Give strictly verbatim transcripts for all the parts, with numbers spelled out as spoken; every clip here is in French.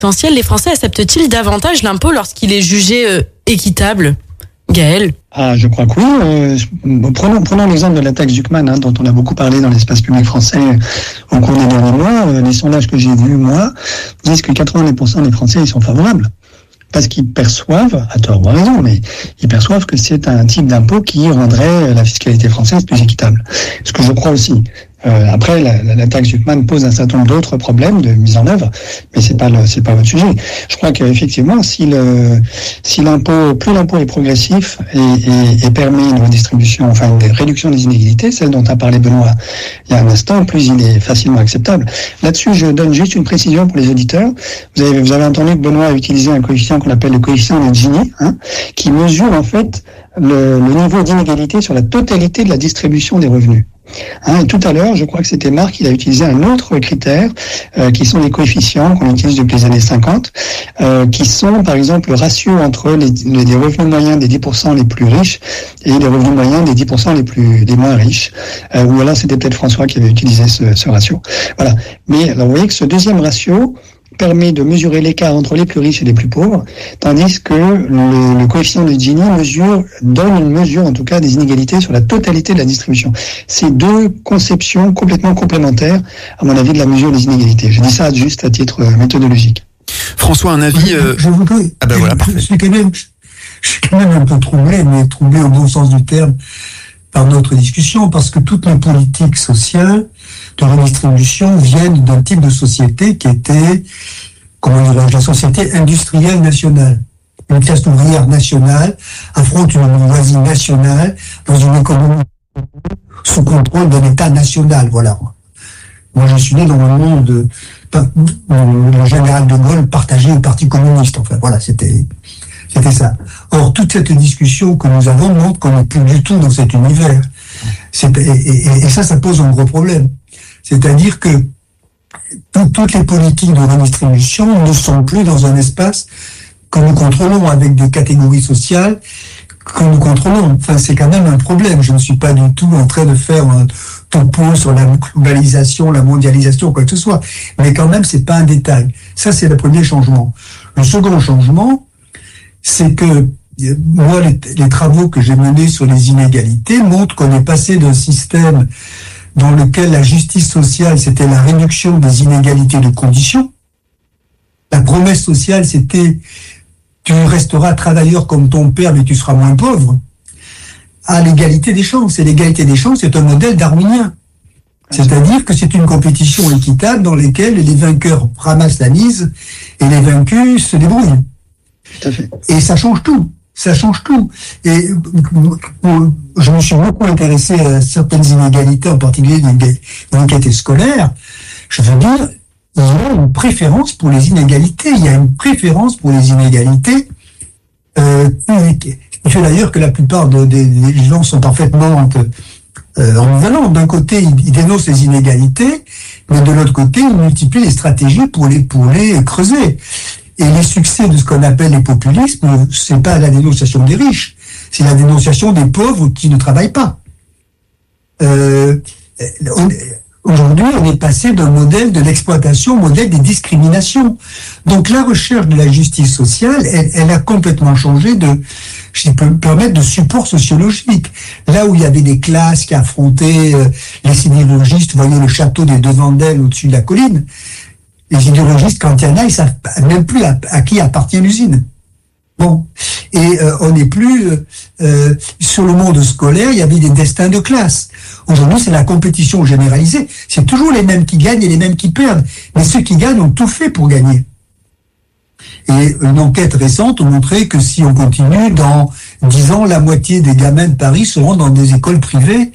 potentiel, les Français acceptent-ils davantage l'impôt lorsqu'il est jugé euh, équitable ? Gaël ? Ah, je crois que oui. Euh, prenons, prenons l'exemple de la taxe Zuckman, hein, dont on a beaucoup parlé dans l'espace public français au cours des derniers mois. Euh, les sondages que j'ai vus, moi, disent que quatre-vingt-dix pour cent des Français ils sont favorables. Parce qu'ils perçoivent, à tort ou à raison, mais ils perçoivent que c'est un type d'impôt qui rendrait la fiscalité française plus équitable. Ce que je crois aussi. Euh, après, la, la, la taxe Zuckman pose un certain nombre d'autres problèmes de mise en œuvre, mais c'est pas le, c'est pas votre sujet. Je crois qu'effectivement, si le, si l'impôt, plus l'impôt est progressif et, et, et permet une redistribution, enfin une réduction des inégalités, celle dont a parlé Benoît il y a un instant, plus il est facilement acceptable. Là-dessus, je donne juste une précision pour les auditeurs. Vous avez, vous avez entendu que Benoît a utilisé un coefficient qu'on appelle le coefficient de Gini, hein, qui mesure en fait le, le niveau d'inégalité sur la totalité de la distribution des revenus. Hein, et tout à l'heure, je crois que c'était Marc, il a utilisé un autre critère, euh, qui sont les coefficients qu'on utilise depuis les années cinquante, euh, qui sont par exemple le ratio entre les, les, les revenus moyens des dix pour cent les plus riches et les revenus moyens des dix pour cent les plus les moins riches. Euh, ou alors c'était peut-être François qui avait utilisé ce, ce ratio. Voilà. Mais alors vous voyez que ce deuxième ratio permet de mesurer l'écart entre les plus riches et les plus pauvres, tandis que le, le coefficient de Gini mesure, donne une mesure en tout cas des inégalités sur la totalité de la distribution. C'est deux conceptions complètement complémentaires, à mon avis, de la mesure des inégalités. Je dis ça juste à titre méthodologique. François, un avis euh... Je voudrais... Ah ben voilà, parfait. Je suis quand même, je suis quand même un peu troublé, mais troublé au bon sens du terme, par notre discussion, parce que toutes les politiques sociales de redistribution viennent d'un type de société qui était, comment dirais-je, la société industrielle nationale. Une classe ouvrière nationale affronte une bourgeoisie nationale dans une économie sous contrôle d'un État national, voilà. Moi, je suis né dans le monde de, le général de Gaulle partageait le Parti communiste, enfin, voilà, c'était, c'était ça. Or, toute cette discussion que nous avons montre qu'on n'est plus du tout dans cet univers. C'est, et, et, et ça, ça pose un gros problème. C'est-à-dire que tout, toutes les politiques de redistribution ne sont plus dans un espace que nous contrôlons avec des catégories sociales que nous contrôlons. Enfin, c'est quand même un problème. Je ne suis pas du tout en train de faire un topo sur la globalisation, la mondialisation, quoi que ce soit. Mais quand même, c'est pas un détail. Ça, c'est le premier changement. Le second changement, c'est que moi, les, les travaux que j'ai menés sur les inégalités montrent qu'on est passé d'un système dans lequel la justice sociale, c'était la réduction des inégalités de conditions. La promesse sociale, c'était tu resteras travailleur comme ton père, mais tu seras moins pauvre, à l'égalité des chances. Et l'égalité des chances est un modèle darwinien. C'est-à-dire que c'est une compétition équitable dans laquelle les vainqueurs ramassent la mise et les vaincus se débrouillent. Tout à fait. Et ça change tout. Ça change tout. Et je me suis beaucoup intéressé à certaines inégalités, en particulier l'inégalité scolaire. Je veux dire, il y a une préférence pour les inégalités. Il y a une préférence pour les inégalités euh, qui fait d'ailleurs que la plupart de, des, des gens sont parfaitement euh, ambivalents. D'un côté, ils, ils dénoncent les inégalités, mais de l'autre côté, ils multiplient les stratégies pour les, pour les creuser. Et les succès de ce qu'on appelle les populismes, c'est pas la dénonciation des riches, c'est la dénonciation des pauvres qui ne travaillent pas. Euh, on, aujourd'hui, on est passé d'un modèle de l'exploitation au modèle des discriminations. Donc la recherche de la justice sociale, elle, elle a complètement changé de, je peux me permettre, de support sociologique. Là où il y avait des classes qui affrontaient euh, les sidérurgistes, vous voyez le château des deux Vendelles au-dessus de la colline, les idéologistes, quand il y en a, ils savent même plus à, à qui appartient l'usine. Bon. Et euh, on n'est plus... Euh, euh, sur le monde scolaire, il y avait des destins de classe. Aujourd'hui, c'est la compétition généralisée. C'est toujours les mêmes qui gagnent et les mêmes qui perdent. Mais ceux qui gagnent ont tout fait pour gagner. Et une enquête récente a montré que si on continue, dans dix ans, la moitié des gamins de Paris seront dans des écoles privées.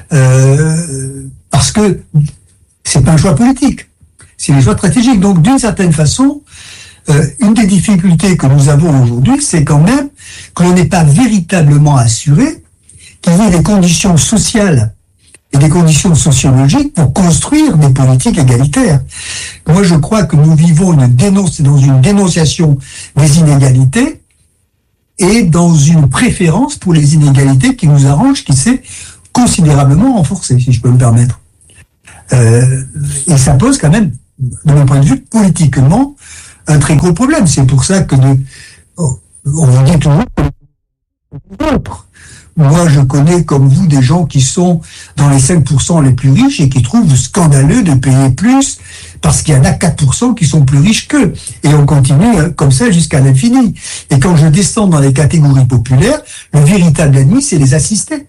Euh, parce que c'est pas un choix politique. C'est des choix stratégiques. Donc, d'une certaine façon, euh, une des difficultés que nous avons aujourd'hui, c'est quand même que l'on n'est pas véritablement assuré qu'il y ait des conditions sociales et des conditions sociologiques pour construire des politiques égalitaires. Moi, je crois que nous vivons une dénonce, dans une dénonciation des inégalités et dans une préférence pour les inégalités qui nous arrangent, qui s'est considérablement renforcée, si je peux me permettre. Euh, et ça pose quand même, de mon point de vue, politiquement, un très gros problème. C'est pour ça que de, oh, on vous dit toujours d'autres. Moi, je connais comme vous des gens qui sont dans les cinq pour cent les plus riches et qui trouvent scandaleux de payer plus parce qu'il y en a quatre pour cent qui sont plus riches qu'eux. Et on continue comme ça jusqu'à l'infini. Et quand je descends dans les catégories populaires, le véritable ennemi, c'est les assistés.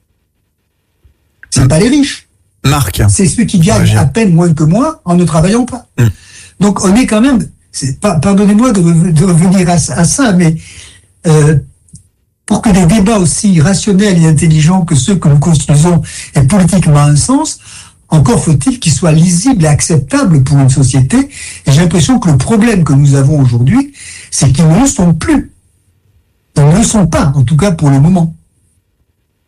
C'est mmh. pas les riches. Marc. C'est ceux qui gagnent ouais, à peine moins que moi en ne travaillant pas. Mmh. Donc on est quand même, c'est, pardonnez-moi de, de revenir à, à ça, mais euh, pour que des débats aussi rationnels et intelligents que ceux que nous construisons aient politiquement un sens, encore faut-il qu'ils soient lisibles et acceptables pour une société. Et j'ai l'impression que le problème que nous avons aujourd'hui, c'est qu'ils ne le sont plus. Ils ne le sont pas, en tout cas pour le moment. Marc ?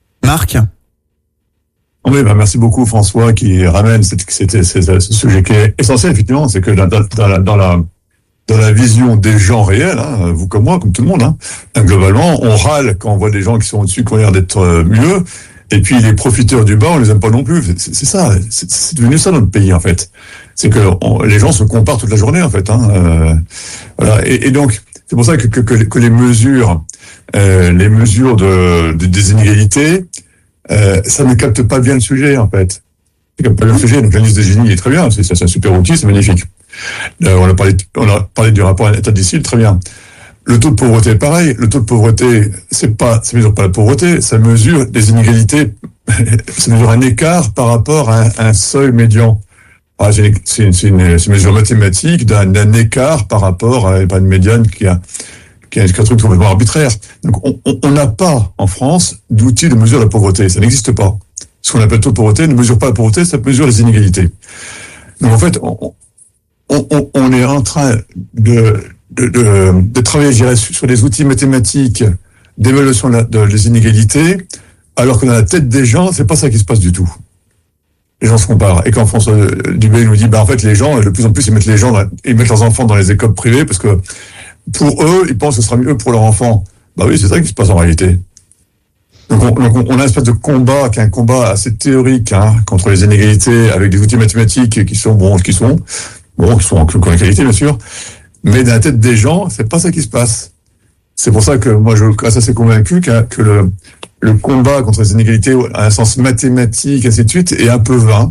Oui, bah merci beaucoup François qui ramène cette, cette, cette, ce sujet qui est essentiel, effectivement, c'est que dans, dans, dans la... Dans la Dans la vision des gens réels, hein, vous comme moi, comme tout le monde, hein, globalement, on râle quand on voit des gens qui sont au-dessus, qui ont l'air d'être mieux, et puis les profiteurs du bas, on les aime pas non plus. C'est, c'est ça, c'est, c'est devenu ça notre pays en fait. C'est que on, les gens se comparent toute la journée en fait. Hein, euh, voilà. Et, et donc, c'est pour ça que, que, que les mesures, euh, les mesures de, de des inégalités, euh, ça ne capte pas bien le sujet en fait. Ça capte pas bien le sujet. Donc l'indice de Gini est très bien, c'est, c'est un super outil, c'est magnifique. Euh, on a parlé, on a parlé du rapport à l'état des cibles, très bien. Le taux de pauvreté est pareil. Le taux de pauvreté, c'est pas, ça mesure pas la pauvreté, ça mesure les inégalités, ça mesure un écart par rapport à un, à un seuil médian. Ah, c'est, une, c'est, une, c'est, une, c'est une mesure mathématique d'un, d'un écart par rapport à une médiane qui a, qui a un truc complètement arbitraire. Donc, on n'a pas en France d'outil de mesure de la pauvreté. Ça n'existe pas. Ce qu'on appelle taux de pauvreté ne mesure pas la pauvreté, ça mesure les inégalités. Donc, en fait, on, On, on, on est en train de, de, de, de travailler, je dirais, sur des outils mathématiques d'évaluation de, de, des inégalités, alors que dans la tête des gens, c'est pas ça qui se passe du tout. Les gens se comparent. Et quand François Dubé nous dit, bah, en fait, les gens, de plus en plus, ils mettent les gens, dans, ils mettent leurs enfants dans les écoles privées parce que pour eux, ils pensent que ce sera mieux pour leurs enfants. Bah oui, c'est ça qui se passe en réalité. Donc on, donc on a une espèce de combat, qui est un combat assez théorique, hein, contre les inégalités, avec des outils mathématiques qui sont bons, qui sont, bon, qui sont en qualité, bien sûr, mais dans la tête des gens, c'est pas ça qui se passe. C'est pour ça que moi, je reste assez convaincu que, que le, le combat contre les inégalités, à un sens mathématique, ainsi de suite, est un peu vain.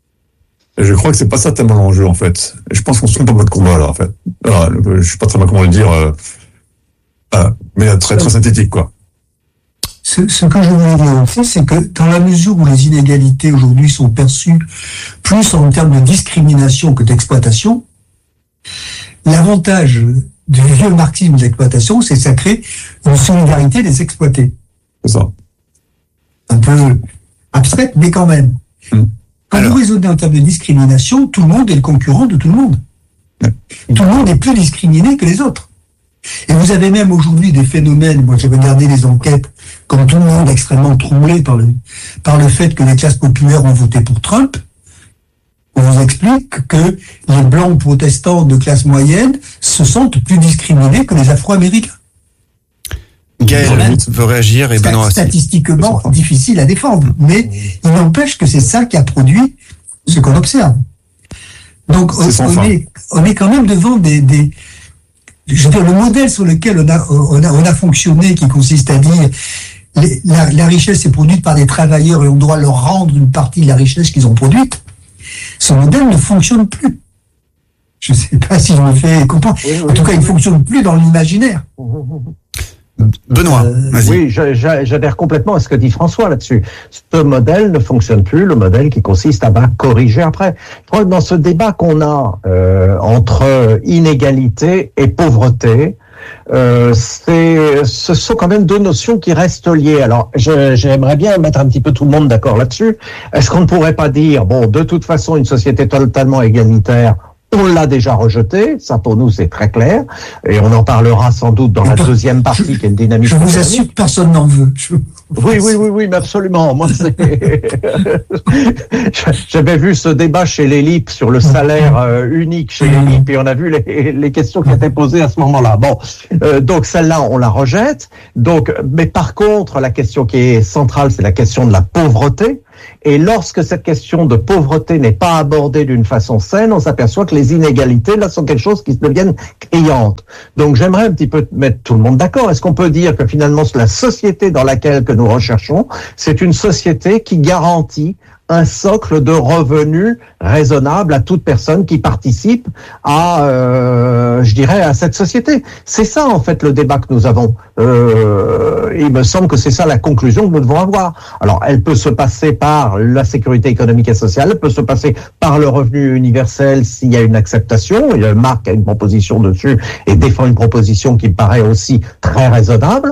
Et je crois que c'est pas ça tellement l'enjeu, en fait. Et je pense qu'on se trompe dans notre combat, là, en fait. Alors, je sais pas très bien comment le dire, euh, euh, mais très, très synthétique, quoi. Ce, ce que je voulais dire aussi, c'est que dans la mesure où les inégalités aujourd'hui sont perçues plus en termes de discrimination que d'exploitation, l'avantage du vieux marxisme d'exploitation, c'est que ça crée une solidarité des exploités. C'est ça. Un peu abstraite, mais quand même. Mmh. Quand Alors. vous raisonnez en termes de discrimination, tout le monde est le concurrent de tout le monde. Mmh. Tout le monde est plus discriminé que les autres. Et vous avez même aujourd'hui des phénomènes, moi j'ai regardé les enquêtes, comme tout le monde extrêmement troublé par le, par le fait que les classes populaires ont voté pour Trump. On vous explique que les blancs protestants de classe moyenne se sentent plus discriminés que les Afro-Américains. Gaël veut réagir et Benoît aussi. Statistiquement difficile à défendre, mais il n'empêche que c'est ça qui a produit ce qu'on observe. Donc on, on, est, on est quand même devant des... des je veux dire, le modèle sur lequel on a, on a, on a fonctionné, qui consiste à dire les, la, la richesse est produite par des travailleurs et on doit leur rendre une partie de la richesse qu'ils ont produite, ce modèle ne fonctionne plus. Je ne sais pas si je me fais comprendre. Oui, oui, en tout cas, il ne fonctionne plus dans l'imaginaire. Benoît, euh, vas-y. Oui, j'adhère complètement à ce que dit François là-dessus. Ce modèle ne fonctionne plus, le modèle qui consiste à ben, corriger après. Je crois que dans ce débat qu'on a euh, entre inégalité et pauvreté, euh, c'est, ce sont quand même deux notions qui restent liées. Alors, je, j'aimerais bien mettre un petit peu tout le monde d'accord là-dessus. Est-ce qu'on ne pourrait pas dire, bon, de toute façon, une société totalement égalitaire, on l'a déjà rejeté, ça pour nous c'est très clair, et on en parlera sans doute dans la deuxième partie qui est une dynamique. Je vous assure que personne n'en veut. Je... Oui, oui, oui, oui, mais absolument. Moi, c'est... J'avais vu ce débat chez les L I P sur le salaire euh, unique chez les L I P, et on a vu les, les questions qui étaient posées à ce moment-là. Bon, euh, donc celle-là, on la rejette. Donc, mais par contre, la question qui est centrale, c'est la question de la pauvreté. Et lorsque cette question de pauvreté n'est pas abordée d'une façon saine, on s'aperçoit que les inégalités, là, sont quelque chose qui deviennent criantes. Donc j'aimerais un petit peu mettre tout le monde d'accord. Est-ce qu'on peut dire que finalement la société dans laquelle que nous recherchons, c'est une société qui garantit un socle de revenus raisonnable à toute personne qui participe à, euh, je dirais, à cette société. C'est ça, en fait, le débat que nous avons. Euh, il me semble que c'est ça la conclusion que nous devons avoir. Alors, elle peut se passer par la sécurité économique et sociale, elle peut se passer par le revenu universel s'il y a une acceptation. Il y a Marc a une proposition dessus et défend une proposition qui me paraît aussi très raisonnable.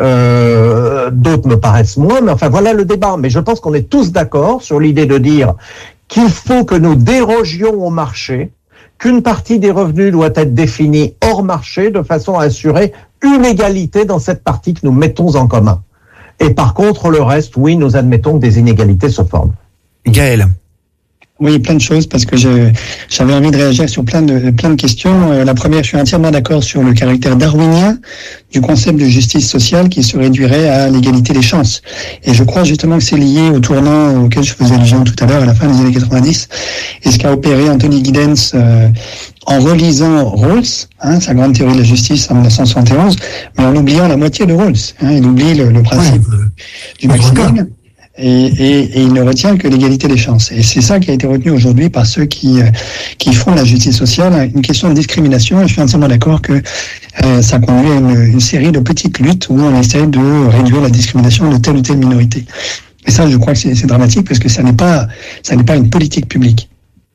Euh, d'autres me paraissent moins, mais enfin, voilà le débat. Mais je pense qu'on est tous d'accord sur l'idée de dire qu'il faut que nous dérogions au marché, qu'une partie des revenus doit être définie hors marché de façon à assurer une égalité dans cette partie que nous mettons en commun. Et par contre, le reste, oui, nous admettons que des inégalités se forment. Gaël. Oui, plein de choses, parce que je, j'avais envie de réagir sur plein de, plein de questions. Euh, la première, je suis entièrement d'accord sur le caractère darwinien du concept de justice sociale qui se réduirait à l'égalité des chances. Et je crois justement que c'est lié au tournant auquel je faisais allusion tout à l'heure, à la fin des années quatre-vingt-dix, et ce qu'a opéré Anthony Giddens euh, en relisant Rawls, hein, sa grande théorie de la justice en dix-neuf cent soixante et onze, mais en oubliant la moitié de Rawls. Hein, il oublie le, le principe Ouais, du maximum. Et, et, et il ne retient que l'égalité des chances. Et c'est ça qui a été retenu aujourd'hui par ceux qui qui font la justice sociale, une question de discrimination. Et je suis entièrement d'accord que euh, ça conduit à une, une série de petites luttes où on essaie de réduire la discrimination de telle ou telle minorité. Et ça, je crois que c'est, c'est dramatique parce que ça n'est pas ça n'est pas une politique publique.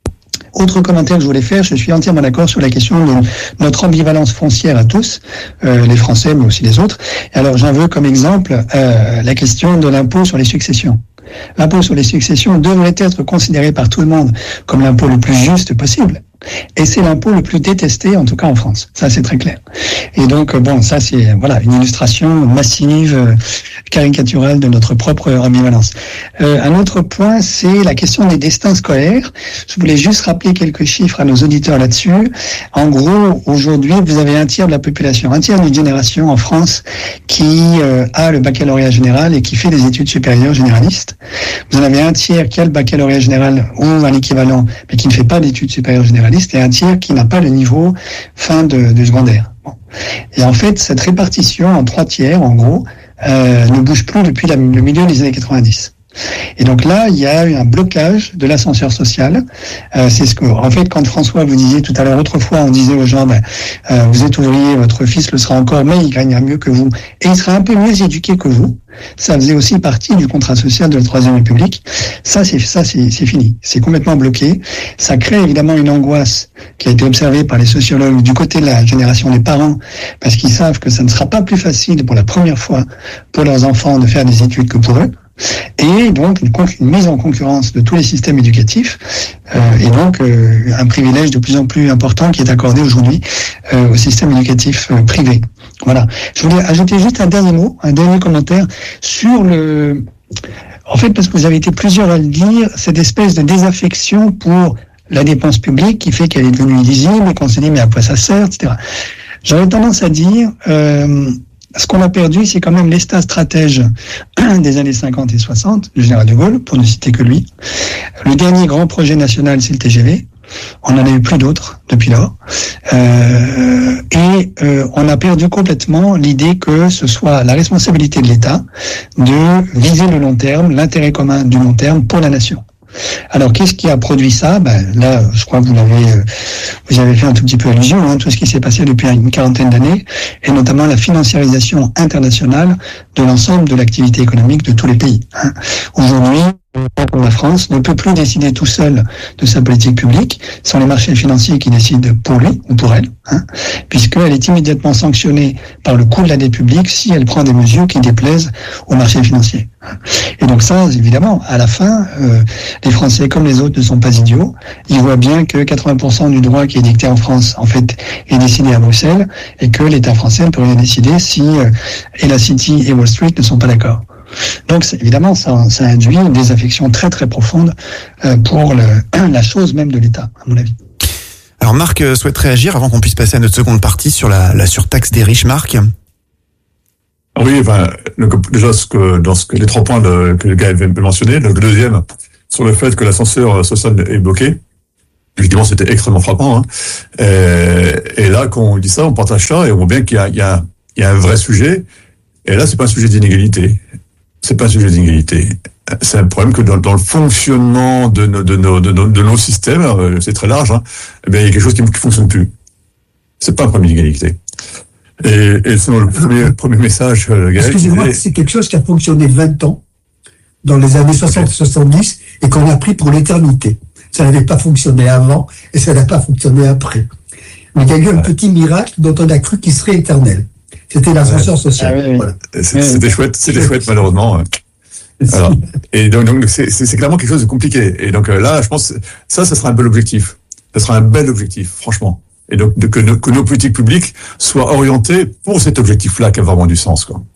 Autre commentaire que je voulais faire, je suis entièrement d'accord sur la question de notre ambivalence foncière à tous, euh, les Français mais aussi les autres. Et alors j'en veux comme exemple euh, la question de l'impôt sur les successions. L'impôt sur les successions devrait être considéré par tout le monde comme l'impôt le plus juste possible. Et c'est l'impôt le plus détesté, en tout cas en France. Ça, c'est très clair. Et donc, bon, ça, c'est voilà une illustration massive, euh, caricaturale de notre propre ambivalence. Euh, un autre point, c'est la question des destins scolaires. Je voulais juste rappeler quelques chiffres à nos auditeurs là-dessus. En gros, aujourd'hui, vous avez un tiers de la population, un tiers d'une génération en France qui euh, a le baccalauréat général et qui fait des études supérieures généralistes. Vous en avez un tiers qui a le baccalauréat général ou un équivalent, mais qui ne fait pas d'études supérieures généralistes, et un tiers qui n'a pas le niveau fin de, de secondaire. Bon. Et en fait, cette répartition en trois tiers, en gros, euh, ne bouge plus depuis la, le milieu des années quatre-vingt-dix. Et donc là, il y a eu un blocage de l'ascenseur social. Euh, c'est ce que, en fait, quand François vous disiez tout à l'heure, autrefois, on disait aux gens, ben, euh, vous êtes ouvrier, votre fils le sera encore, mais il gagnera mieux que vous, et il sera un peu mieux éduqué que vous. Ça faisait aussi partie du contrat social de la Troisième République. Ça, c'est ça, c'est, c'est fini. C'est complètement bloqué. Ça crée évidemment une angoisse qui a été observée par les sociologues du côté de la génération des parents, parce qu'ils savent que ça ne sera pas plus facile pour la première fois pour leurs enfants de faire des études que pour eux. Et donc une, une mise en concurrence de tous les systèmes éducatifs, euh, et donc euh, un privilège de plus en plus important qui est accordé aujourd'hui euh, au système éducatif euh, privé. Voilà. Je voulais ajouter juste un dernier mot, un dernier commentaire sur le... En fait, parce que vous avez été plusieurs à le dire, cette espèce de désaffection pour la dépense publique qui fait qu'elle est devenue illisible et qu'on se dit mais à quoi ça sert, et cetera. J'aurais tendance à dire... Euh, Ce qu'on a perdu, c'est quand même l'État stratège des années cinquante et soixante, le général de Gaulle, pour ne citer que lui. Le dernier grand projet national, c'est le T G V. On n'en a eu plus d'autres depuis lors. Euh, et euh, on a perdu complètement l'idée que ce soit la responsabilité de l'État de viser le long terme, l'intérêt commun du long terme pour la nation. Alors, qu'est-ce qui a produit ça? Ben, là, je crois que vous l'avez, euh, vous avez fait un tout petit peu allusion, hein, tout ce qui s'est passé depuis une quarantaine d'années, et notamment la financiarisation internationale de l'ensemble de l'activité économique de tous les pays. Hein. Aujourd'hui, la France ne peut plus décider tout seul de sa politique publique, sans les marchés financiers qui décident pour lui ou pour elle, hein, puisqu'elle est immédiatement sanctionnée par le coût de la dette publique si elle prend des mesures qui déplaisent aux marchés financiers. Et donc ça, évidemment, à la fin, euh, les Français comme les autres ne sont pas idiots. Ils voient bien que quatre-vingts pour cent du droit qui est dicté en France, en fait, est décidé à Bruxelles, et que l'État français ne peut rien décider si euh, et la City et Wall Street ne sont pas d'accord. Donc évidemment, ça, ça induit une désaffection très très profonde euh, pour le, la chose même de l'État, à mon avis. Alors Marc souhaite réagir avant qu'on puisse passer à notre seconde partie sur la, la surtaxe des riches. Marc ? Oui, enfin, donc, déjà, ce que, dans ce que, les trois points de, que Gaël vient de mentionner, le deuxième, sur le fait que l'ascenseur social est bloqué, évidemment, c'était extrêmement frappant, hein. Et, et là, quand on dit ça, on partage ça et on voit bien qu'il y a, il y a, il y a un vrai sujet. Et là, c'est pas un sujet d'inégalité. C'est pas un sujet d'inégalité. C'est un problème que dans, dans le fonctionnement de nos, de nos, de nos, de nos systèmes, c'est très large, hein, eh bien, il y a quelque chose qui ne fonctionne plus. C'est pas un problème d'inégalité. Et, et sinon, le premier, premier message, Gaël, excusez-moi, c'est... c'est quelque chose qui a fonctionné vingt ans, dans les années soixante soixante-dix, et qu'on a pris pour l'éternité. Ça n'avait pas fonctionné avant, et ça n'a pas fonctionné après. Mais il y a eu un petit miracle dont on a cru qu'il serait éternel. C'était l'ascenseur social. Ah, oui, oui. Voilà. C'était chouette, c'était chouette, malheureusement. Alors, et donc, donc c'est, c'est, c'est clairement quelque chose de compliqué. Et donc là, je pense, ça, ça sera un bel objectif. Ça sera un bel objectif, franchement. Et donc de, que, nos, que nos politiques publiques soient orientées pour cet objectif-là qui a vraiment du sens, quoi.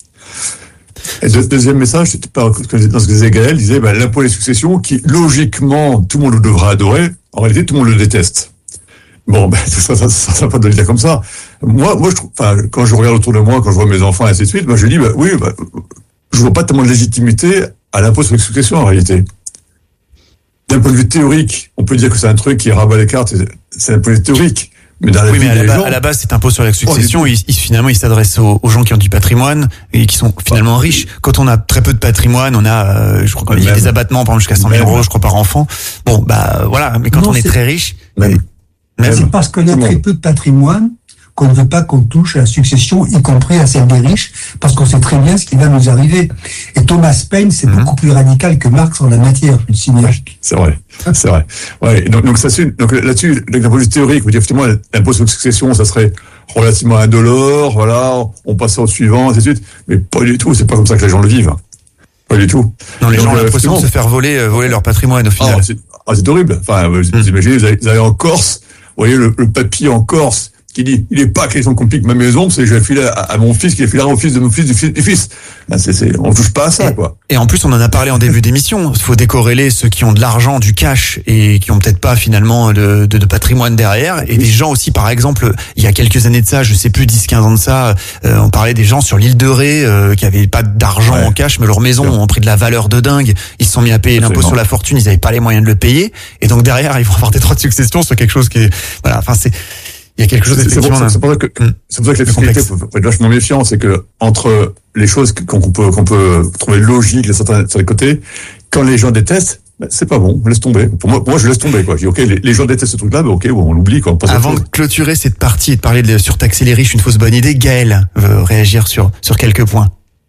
Et le deuxième message, c'était pas dans ce que disait Gaël, il disait ben, l'impôt des successions qui, logiquement, tout le monde le devra adorer. En réalité, tout le monde le déteste. Bon, ben, ça, ça, ça, ça va pas de le dire comme ça. Moi, moi, je trouve, enfin, quand je regarde autour de moi, quand je vois mes enfants et ainsi de suite, moi, je dis, ben, oui, ben, je vois pas tellement de légitimité à l'impôt sur les successions, en réalité. D'un point de vue théorique, on peut dire que c'est un truc qui rabat les cartes, c'est un point de vue théorique. Mais dans la oui, mais à la, ba- gens, à la base, cet impôt sur la succession, oh, il, il, finalement, il s'adresse aux, aux gens qui ont du patrimoine et qui sont finalement oh, riches. Quand on a très peu de patrimoine, on a, euh, je crois qu'il y a des abattements, par exemple, jusqu'à cent mille euros, je crois, par enfant. Bon, bah, voilà. Mais quand non, on est très riche, même. Même. C'est parce qu'on a très peu de patrimoine qu'on ne veut pas qu'on touche à la succession, y compris à celle des riches, parce qu'on sait très bien ce qui va nous arriver. Et Thomas Paine, c'est mmh. beaucoup plus radical que Marx en la matière, le cinéaste. C'est vrai, c'est vrai. Ouais, donc, donc, ça, donc là-dessus, d'un point de vue théorique, vous dites effectivement, l'impôt sur la succession, ça serait relativement indolore, voilà, on passe au suivant, ainsi de suite. Mais pas du tout, c'est pas comme ça que les gens le vivent. Pas du tout. Non, les donc, gens ont l'impression de se faire voler, euh, voler leur patrimoine au final. Ah, c'est, ah, c'est horrible. Enfin, vous mmh. imaginez, vous allez, vous allez en Corse, vous voyez le, le papier en Corse, qui dit, il n'est pas question qu'on pique ma maison, c'est que je vais filer à, à mon fils, qui est filé au fils de mon fils, du fils, du fils. Là, c'est, c'est, on touche pas à ça, et, quoi. Et en plus, on en a parlé en début d'émission. Il faut décorréler ceux qui ont de l'argent, du cash, et qui ont peut-être pas finalement de, de, de patrimoine derrière. Et oui. Des gens aussi, par exemple, il y a quelques années de ça, je sais plus, dix, quinze ans de ça, euh, on parlait des gens sur l'île de Ré, euh, qui avaient pas d'argent ouais. en cash, mais leur maison ont pris de la valeur de dingue. Ils se sont mis à payer Absolument. L'impôt sur la fortune, ils avaient pas les moyens de le payer. Et donc derrière, ils vont avoir des droits de succession sur quelque chose qui est, voilà, enfin, c'est, il y a quelque chose d'effectivement. C'est, c'est, pour ça que, c'est pour ça que la fiscalité faut, faut être vachement méfiant, c'est que entre les choses qu'on peut, qu'on peut trouver logiques de certains, sur les côtés, quand les gens détestent, ben, c'est pas bon, on laisse tomber. Pour moi, pour moi, je laisse tomber, quoi. Je dis, ok, les, les gens détestent ce truc-là, ben, ok, bon, on l'oublie, quoi. On passe Avant de clôturer cette partie et de parler de surtaxer les riches, une fausse bonne idée, Gaël veut réagir sur, sur quelques points.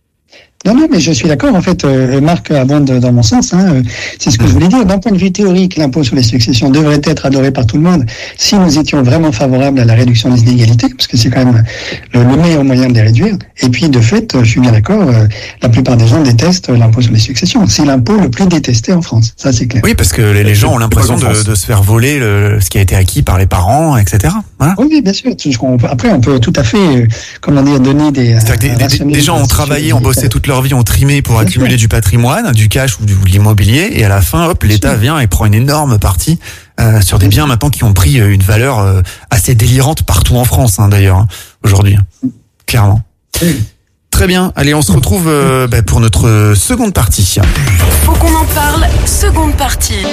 Non, non, mais je suis d'accord. En fait, euh, Marc abonde dans mon sens. Hein, c'est ce que je voulais dire. D'un point de vue théorique, l'impôt sur les successions devrait être adoré par tout le monde si nous étions vraiment favorables à la réduction des inégalités, parce que c'est quand même le, le meilleur moyen de les réduire. Et puis, de fait, je suis bien d'accord, euh, la plupart des gens détestent l'impôt sur les successions. C'est l'impôt le plus détesté en France. Ça, c'est clair. Oui, parce que les, les gens ont l'impression de, de se faire voler le, ce qui a été acquis par les parents, et cetera. Voilà. Oui, bien sûr. Après, on peut tout à fait, comment dire, donner des... C'est-à-dire que des, des, des gens ont travaillé, ont bossé toute leur vie, ont trimé pour Bien accumuler sûr. Du patrimoine, du cash ou de l'immobilier, et à la fin, hop, l'État vient et prend une énorme partie euh, sur des biens maintenant qui ont pris une valeur euh, assez délirante partout en France, hein, d'ailleurs, hein, aujourd'hui, clairement. Oui. Très bien, allez, on se retrouve euh, bah, pour notre seconde partie. Faut qu'on en parle, seconde partie.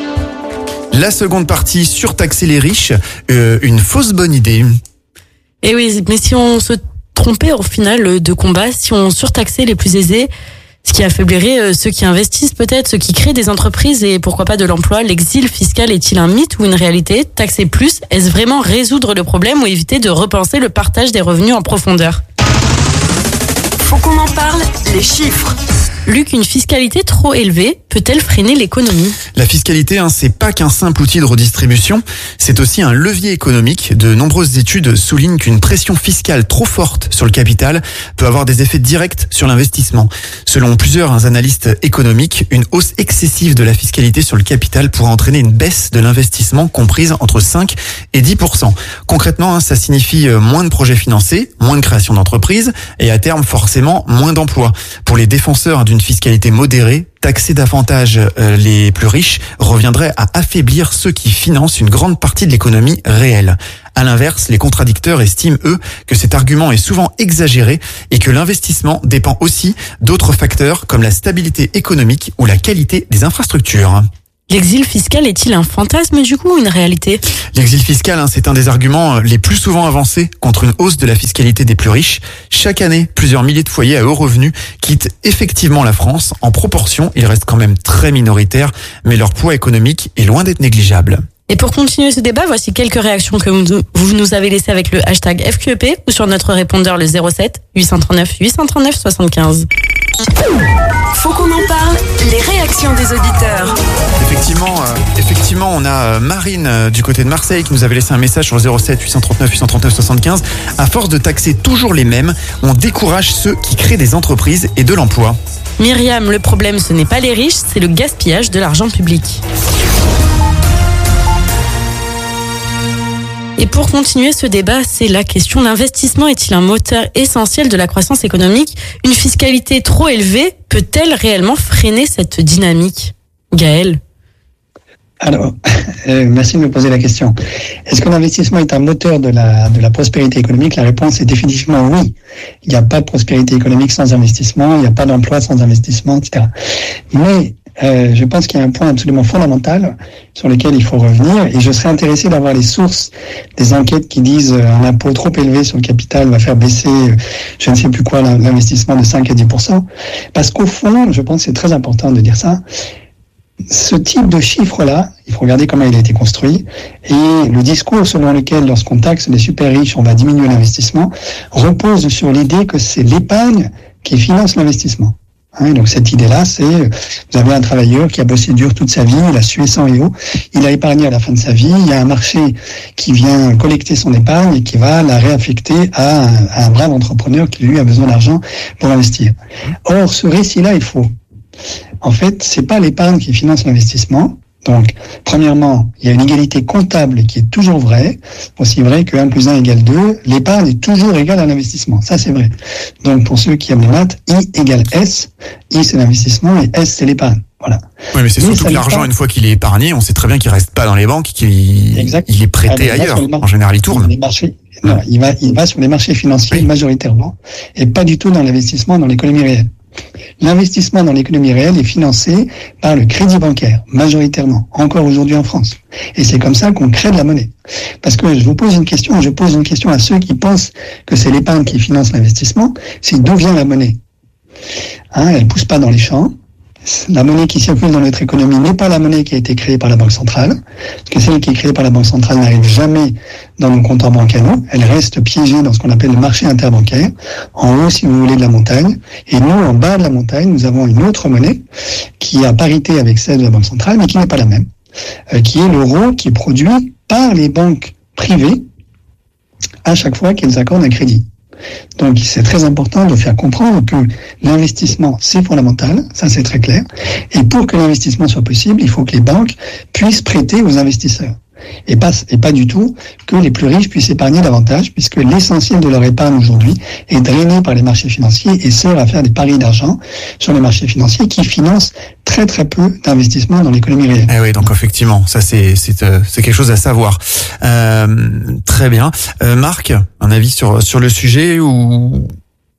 La seconde partie, surtaxer les riches, euh, une fausse bonne idée. Et oui, mais si on se trompait au final de combat, si on surtaxait les plus aisés, ce qui affaiblirait ceux qui investissent peut-être, ceux qui créent des entreprises et pourquoi pas de l'emploi. L'exil fiscal est-il un mythe ou une réalité? Taxer plus, est-ce vraiment résoudre le problème ou éviter de repenser le partage des revenus en profondeur? Faut qu'on en parle, les chiffres. Luc, une fiscalité trop élevée peut-elle freiner l'économie? La fiscalité, hein, c'est pas qu'un simple outil de redistribution, c'est aussi un levier économique. De nombreuses études soulignent qu'une pression fiscale trop forte sur le capital peut avoir des effets directs sur l'investissement. Selon plusieurs analystes économiques, une hausse excessive de la fiscalité sur le capital pourrait entraîner une baisse de l'investissement comprise entre cinq et dix pour cent. Concrètement, hein, ça signifie moins de projets financés, moins de création d'entreprises et à terme forcément moins d'emplois. Pour les défenseurs d'une Une fiscalité modérée, taxer davantage euh, les plus riches reviendrait à affaiblir ceux qui financent une grande partie de l'économie réelle. À l'inverse, les contradicteurs estiment, eux, que cet argument est souvent exagéré et que l'investissement dépend aussi d'autres facteurs comme la stabilité économique ou la qualité des infrastructures. L'exil fiscal est-il un fantasme du coup ou une réalité ? L'exil fiscal, hein, c'est un des arguments les plus souvent avancés contre une hausse de la fiscalité des plus riches. Chaque année, plusieurs milliers de foyers à hauts revenus quittent effectivement la France. En proportion, ils restent quand même très minoritaires, mais leur poids économique est loin d'être négligeable. Et pour continuer ce débat, voici quelques réactions que vous nous avez laissées avec le hashtag F Q E P ou sur notre répondeur le zéro sept huit cent trente-neuf huit cent trente-neuf soixante-quinze. Faut qu'on en parle, les réactions des auditeurs. Effectivement, euh, effectivement, on a euh, Marine euh, du côté de Marseille qui nous avait laissé un message sur le zéro sept huit cent trente-neuf huit cent trente-neuf soixante-quinze. À force de taxer toujours les mêmes, on décourage ceux qui créent des entreprises et de l'emploi. Myriam, le problème ce n'est pas les riches, c'est le gaspillage de l'argent public. Et pour continuer ce débat, c'est la question: l'investissement est-il un moteur essentiel de la croissance économique ? Une fiscalité trop élevée peut-elle réellement freiner cette dynamique ? Gaël ? Alors, euh, merci de me poser la question. Est-ce que l'investissement est un moteur de la, de la prospérité économique ? La réponse est définitivement oui. Il n'y a pas de prospérité économique sans investissement, il n'y a pas d'emploi sans investissement, et cetera. Mais Euh, je pense qu'il y a un point absolument fondamental sur lequel il faut revenir, et je serais intéressé d'avoir les sources des enquêtes qui disent euh, un impôt trop élevé sur le capital va faire baisser euh, je ne sais plus quoi l'investissement de cinq à dix pour cent, parce qu'au fond, je pense que c'est très important de dire ça, ce type de chiffre-là, il faut regarder comment il a été construit, et le discours selon lequel lorsqu'on taxe les super riches, on va diminuer l'investissement, repose sur l'idée que c'est l'épargne qui finance l'investissement. Hein, donc cette idée-là, c'est, vous avez un travailleur qui a bossé dur toute sa vie, il a sué sang et eau, il a épargné à la fin de sa vie, il y a un marché qui vient collecter son épargne et qui va la réaffecter à un, à un brave entrepreneur qui lui a besoin d'argent pour investir. Or, ce récit-là est faux. En fait, c'est pas l'épargne qui finance l'investissement. Donc, premièrement, il y a une égalité comptable qui est toujours vraie, aussi vrai que un plus un égale deux, l'épargne est toujours égale à l'investissement, ça c'est vrai. Donc, pour ceux qui aiment les maths, I égale S, I c'est l'investissement et S c'est l'épargne, voilà. Oui, mais c'est mais surtout que l'argent, une fois qu'il est épargné, on sait très bien qu'il reste pas dans les banques, qu'il il est prêté ah, ailleurs, en général il tourne. Les marchés, non, il va, il va sur les marchés financiers oui. majoritairement, et pas du tout dans l'investissement dans l'économie réelle. L'investissement dans l'économie réelle est financé par le crédit bancaire, majoritairement, encore aujourd'hui en France. Et c'est comme ça qu'on crée de la monnaie. Parce que je vous pose une question, je pose une question à ceux qui pensent que c'est l'épargne qui finance l'investissement, c'est d'où vient la monnaie ? Hein, elle ne pousse pas dans les champs. La monnaie qui circule dans notre économie n'est pas la monnaie qui a été créée par la Banque centrale, parce que celle qui est créée par la Banque centrale n'arrive jamais dans nos comptes en banque à nous, elle reste piégée dans ce qu'on appelle le marché interbancaire, en haut, si vous voulez, de la montagne, et nous, en bas de la montagne, nous avons une autre monnaie qui est à parité avec celle de la Banque centrale, mais qui n'est pas la même, euh, qui est l'euro, qui est produit par les banques privées à chaque fois qu'elles accordent un crédit. Donc c'est très important de faire comprendre que l'investissement c'est fondamental, ça c'est très clair, et pour que l'investissement soit possible, il faut que les banques puissent prêter aux investisseurs. Et pas, et pas du tout que les plus riches puissent épargner davantage, puisque l'essentiel de leur épargne aujourd'hui est drainé par les marchés financiers et sert à faire des paris d'argent sur les marchés financiers qui financent très très peu d'investissements dans l'économie réelle. Eh oui, donc effectivement, ça c'est c'est euh, c'est quelque chose à savoir. Euh, très bien, euh, Marc, un avis sur sur le sujet ou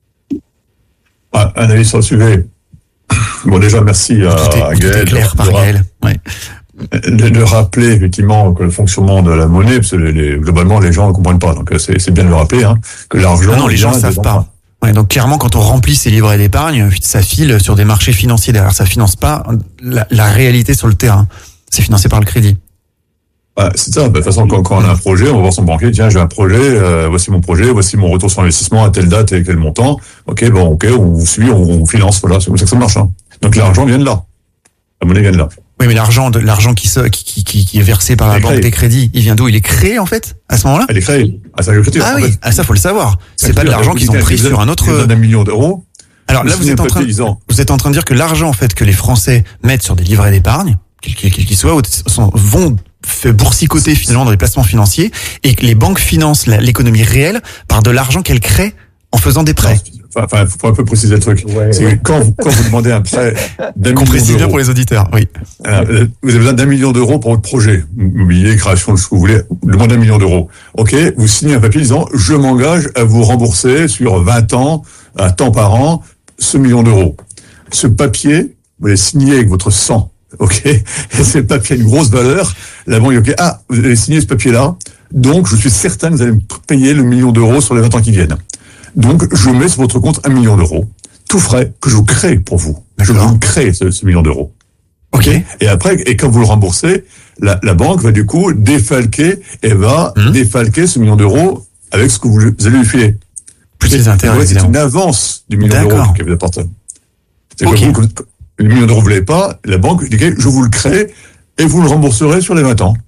ah, un avis sur le sujet. Bon, déjà merci à, tout est, à tout Gaël. Est clair par Gaël. Ouais. De, de rappeler effectivement que le fonctionnement de la monnaie, parce que les, les, globalement les gens ne comprennent pas, donc c'est, c'est bien de le rappeler, hein, que l'argent. Ah non, les gens ne savent pas. Ouais, donc clairement, quand on remplit ses livrets d'épargne, ça file sur des marchés financiers derrière. Ça finance pas la, la réalité sur le terrain. C'est financé par le crédit. Bah, c'est ça. De toute façon, quand, quand on a un projet, on va voir son banquier. Tiens, j'ai un projet. Euh, voici mon projet. Voici mon retour sur investissement à telle date et quel montant. Ok, bon, ok, on vous suit, on, on finance. Voilà, c'est comme ça que ça marche. Hein. Donc l'argent vient de là. La monnaie vient de là. Oui, mais l'argent, de, l'argent qui, qui, qui, qui est versé par la banque des crédits, il vient d'où ? Il est créé, en fait, à ce moment-là ? Il est créé. À sa écriture. Ah oui, ah, ça, faut le savoir. C'est pas de l'argent qu'ils ont pris sur un autre. Un million d'euros. Alors là, vous êtes en train, vous êtes en train de dire que l'argent, en fait, que les Français mettent sur des livrets d'épargne, quels qu'ils soient, vont boursicoter finalement dans les placements financiers et que les banques financent l'économie réelle par de l'argent qu'elles créent en faisant des prêts. enfin, faut un peu préciser le truc. Ouais, c'est ouais. que quand, quand vous demandez un prêt d'un million d'euros. Bien pour les auditeurs, oui. Euh, vous avez besoin d'un million d'euros pour votre projet. Immobilier, création, ce que vous voulez. Demandez un million d'euros. OK. Vous signez un papier disant, je m'engage à vous rembourser sur vingt ans, à temps par an, ce million d'euros. Ce papier, vous l'avez signé avec votre sang. OK. Et c'est le papier a une grosse valeur. La banque dit, OK. Ah, vous avez signé ce papier-là. Donc, je suis certain que vous allez me payer le million d'euros sur les vingt ans qui viennent. Donc, je mets sur votre compte un million d'euros. Tout frais que je vous crée pour vous. D'accord. Je vous crée ce, ce million d'euros. OK. Et après, et quand vous le remboursez, la, la banque va du coup défalquer et va mmh. défalquer ce million d'euros avec ce que vous, vous allez lui filer. Plus les intérêts, c'est une avance du million D'accord. d'euros qu'elle vous apporte. C'est okay. que vous, le million d'euros, vous ne l'avez pas, la banque dit, je vous le crée et vous le rembourserez sur les vingt ans.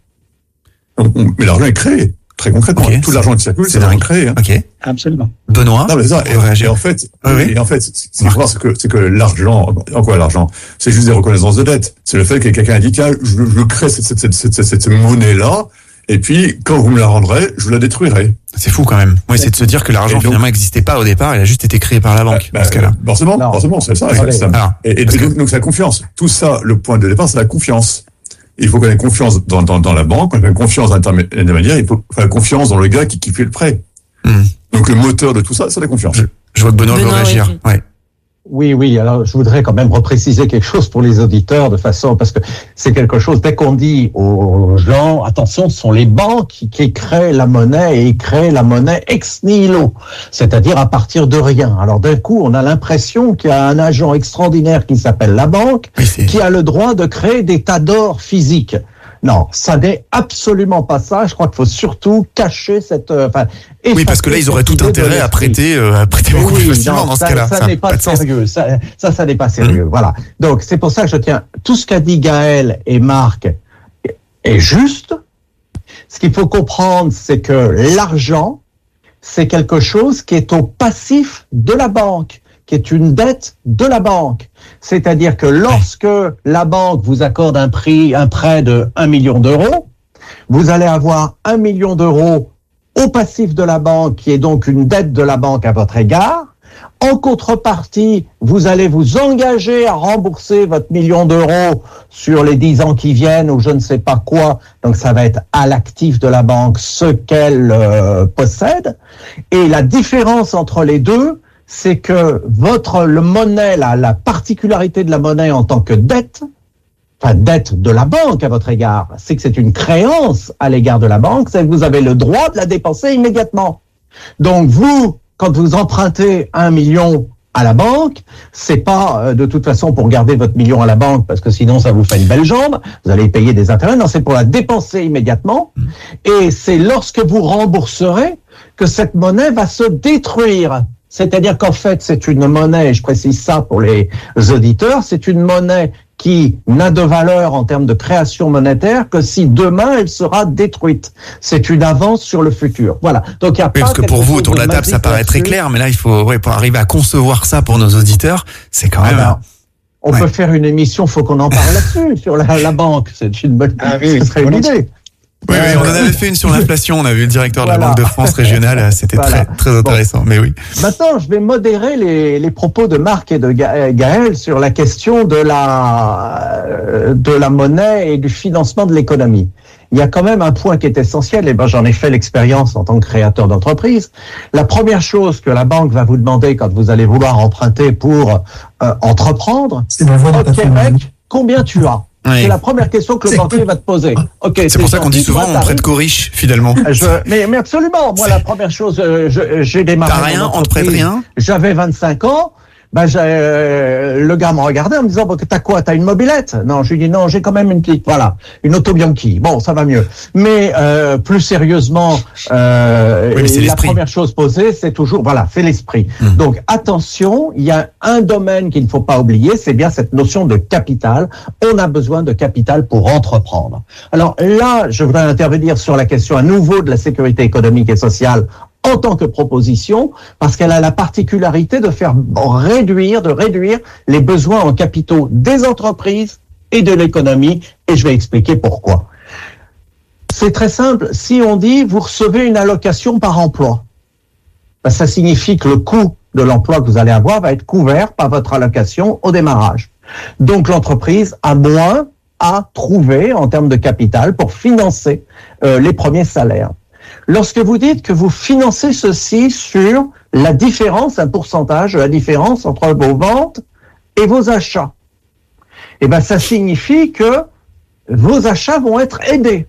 Mais l'argent est créé, très concrètement. Okay. Tout l'argent qui circule, c'est, c'est l'argent créé. Hein. Ok. Absolument. Benoît. Non, mais ça, et, et en fait, oui, oui. et en fait, ce qu'il faut voir, c'est que, c'est que l'argent, en quoi l'argent? C'est juste des reconnaissances de dette. C'est le fait que quelqu'un a dit, tiens, je, je crée cette, cette, cette, cette, cette, cette monnaie-là, et puis, quand vous me la rendrez, je vous la détruirai. C'est fou quand même. Oui, c'est de se dire que l'argent donc, finalement n'existait pas au départ, il a juste été créé par la banque. Bah, dans ce cas-là. Forcément, non. forcément, c'est ça. C'est ça. Alors, et, et donc, que... donc, c'est la confiance. Tout ça, le point de départ, c'est la confiance. Il faut qu'on ait confiance dans, dans, dans la banque, on ait confiance dans l'intermédiaire, il faut faire confiance dans le gars qui, qui fait le prêt. Mmh. Donc le moteur de tout ça, c'est la confiance. Je, je vois que Benoît veut réagir. Oui. Ouais. Oui, oui. Alors, je voudrais quand même repréciser quelque chose pour les auditeurs de façon, parce que c'est quelque chose, dès qu'on dit aux gens, attention, ce sont les banques qui, qui créent la monnaie et ils créent la monnaie ex nihilo. C'est-à-dire à partir de rien. Alors, d'un coup, on a l'impression qu'il y a un agent extraordinaire qui s'appelle la banque, oui, qui a le droit de créer des tas d'or physiques. Non, ça n'est absolument pas ça. Je crois qu'il faut surtout cacher cette. Euh, enfin, oui, parce que là, ils auraient tout intérêt à prêter, euh, à prêter beaucoup oui, plus facilement non, dans ça, ce cas-là. Ça, ça n'est pas, pas sérieux. Ça, ça, ça n'est pas sérieux. Mmh. Voilà. Donc, c'est pour ça que je tiens. Tout ce qu'a dit Gaël et Marc est juste. Ce qu'il faut comprendre, c'est que l'argent, c'est quelque chose qui est au passif de la banque, qui est une dette de la banque. C'est-à-dire que lorsque la banque vous accorde un prix, un prêt de un million d'euros, vous allez avoir un million d'euros au passif de la banque, qui est donc une dette de la banque à votre égard. En contrepartie, vous allez vous engager à rembourser votre million d'euros sur les dix ans qui viennent ou je ne sais pas quoi. Donc ça va être à l'actif de la banque ce qu'elle euh, possède. Et la différence entre les deux, c'est que votre le monnaie, la, la particularité de la monnaie en tant que dette, enfin dette de la banque à votre égard, c'est que c'est une créance à l'égard de la banque, c'est que vous avez le droit de la dépenser immédiatement. Donc vous, quand vous empruntez un million à la banque, c'est pas euh, de toute façon pour garder votre million à la banque parce que sinon ça vous fait une belle jambe, vous allez payer des intérêts, non, c'est pour la dépenser immédiatement. Et c'est lorsque vous rembourserez que cette monnaie va se détruire. C'est-à-dire qu'en fait, c'est une monnaie, je précise ça pour les auditeurs, c'est une monnaie qui n'a de valeur en termes de création monétaire que si demain elle sera détruite. C'est une avance sur le futur. Voilà. Donc il y a oui, pas parce que pour vous autour de la table, ça paraît très clair, mais là il faut, ouais, pour arriver à concevoir ça pour nos auditeurs, c'est quand même. Alors, on ouais. peut faire une émission, faut qu'on en parle là-dessus sur la, la banque. C'est une bonne, ah, oui, ce serait une idée. Oui, oui, on en avait fait une sur l'inflation. On a vu le directeur de la voilà. Banque de France régionale. C'était voilà. très, très intéressant. Bon. Mais oui. Maintenant, je vais modérer les, les propos de Marc et de Gaël sur la question de la, de la monnaie et du financement de l'économie. Il y a quand même un point qui est essentiel, et ben j'en ai fait l'expérience en tant que créateur d'entreprise. La première chose que la banque va vous demander quand vous allez vouloir emprunter pour euh, entreprendre, c'est la voie de OK, mec, combien tu as? Oui. C'est la première question que le banquier va te poser. Okay, c'est, c'est pour ça qu'on dit souvent on prête qu'aux riches, finalement. Je, mais, mais absolument. Moi, la première chose, euh, je, j'ai démarré. T'as rien, on te prête rien? J'avais vingt-cinq ans. Ben, j'ai, euh, le gars m'a regardé en me disant, bon, t'as quoi? T'as une mobilette? Non, je lui dis, non, j'ai quand même une petite, voilà, une auto Bianchi. Bon, ça va mieux. Mais, euh, plus sérieusement, euh, oui, la l'esprit. Première chose posée, c'est toujours, voilà, c'est l'esprit. Mmh. Donc, attention, il y a un domaine qu'il ne faut pas oublier, c'est bien cette notion de capital. On a besoin de capital pour entreprendre. Alors là, je voudrais intervenir sur la question à nouveau de la sécurité économique et sociale en tant que proposition, parce qu'elle a la particularité de faire réduire, de réduire les besoins en capitaux des entreprises et de l'économie, et je vais expliquer pourquoi. C'est très simple. Si on dit, vous recevez une allocation par emploi, ben ça signifie que le coût de l'emploi que vous allez avoir va être couvert par votre allocation au démarrage. Donc l'entreprise a moins à trouver en termes de capital pour financer euh, les premiers salaires. Lorsque vous dites que vous financez ceci sur la différence, un pourcentage de la différence entre vos ventes et vos achats, eh ben ça signifie que vos achats vont être aidés.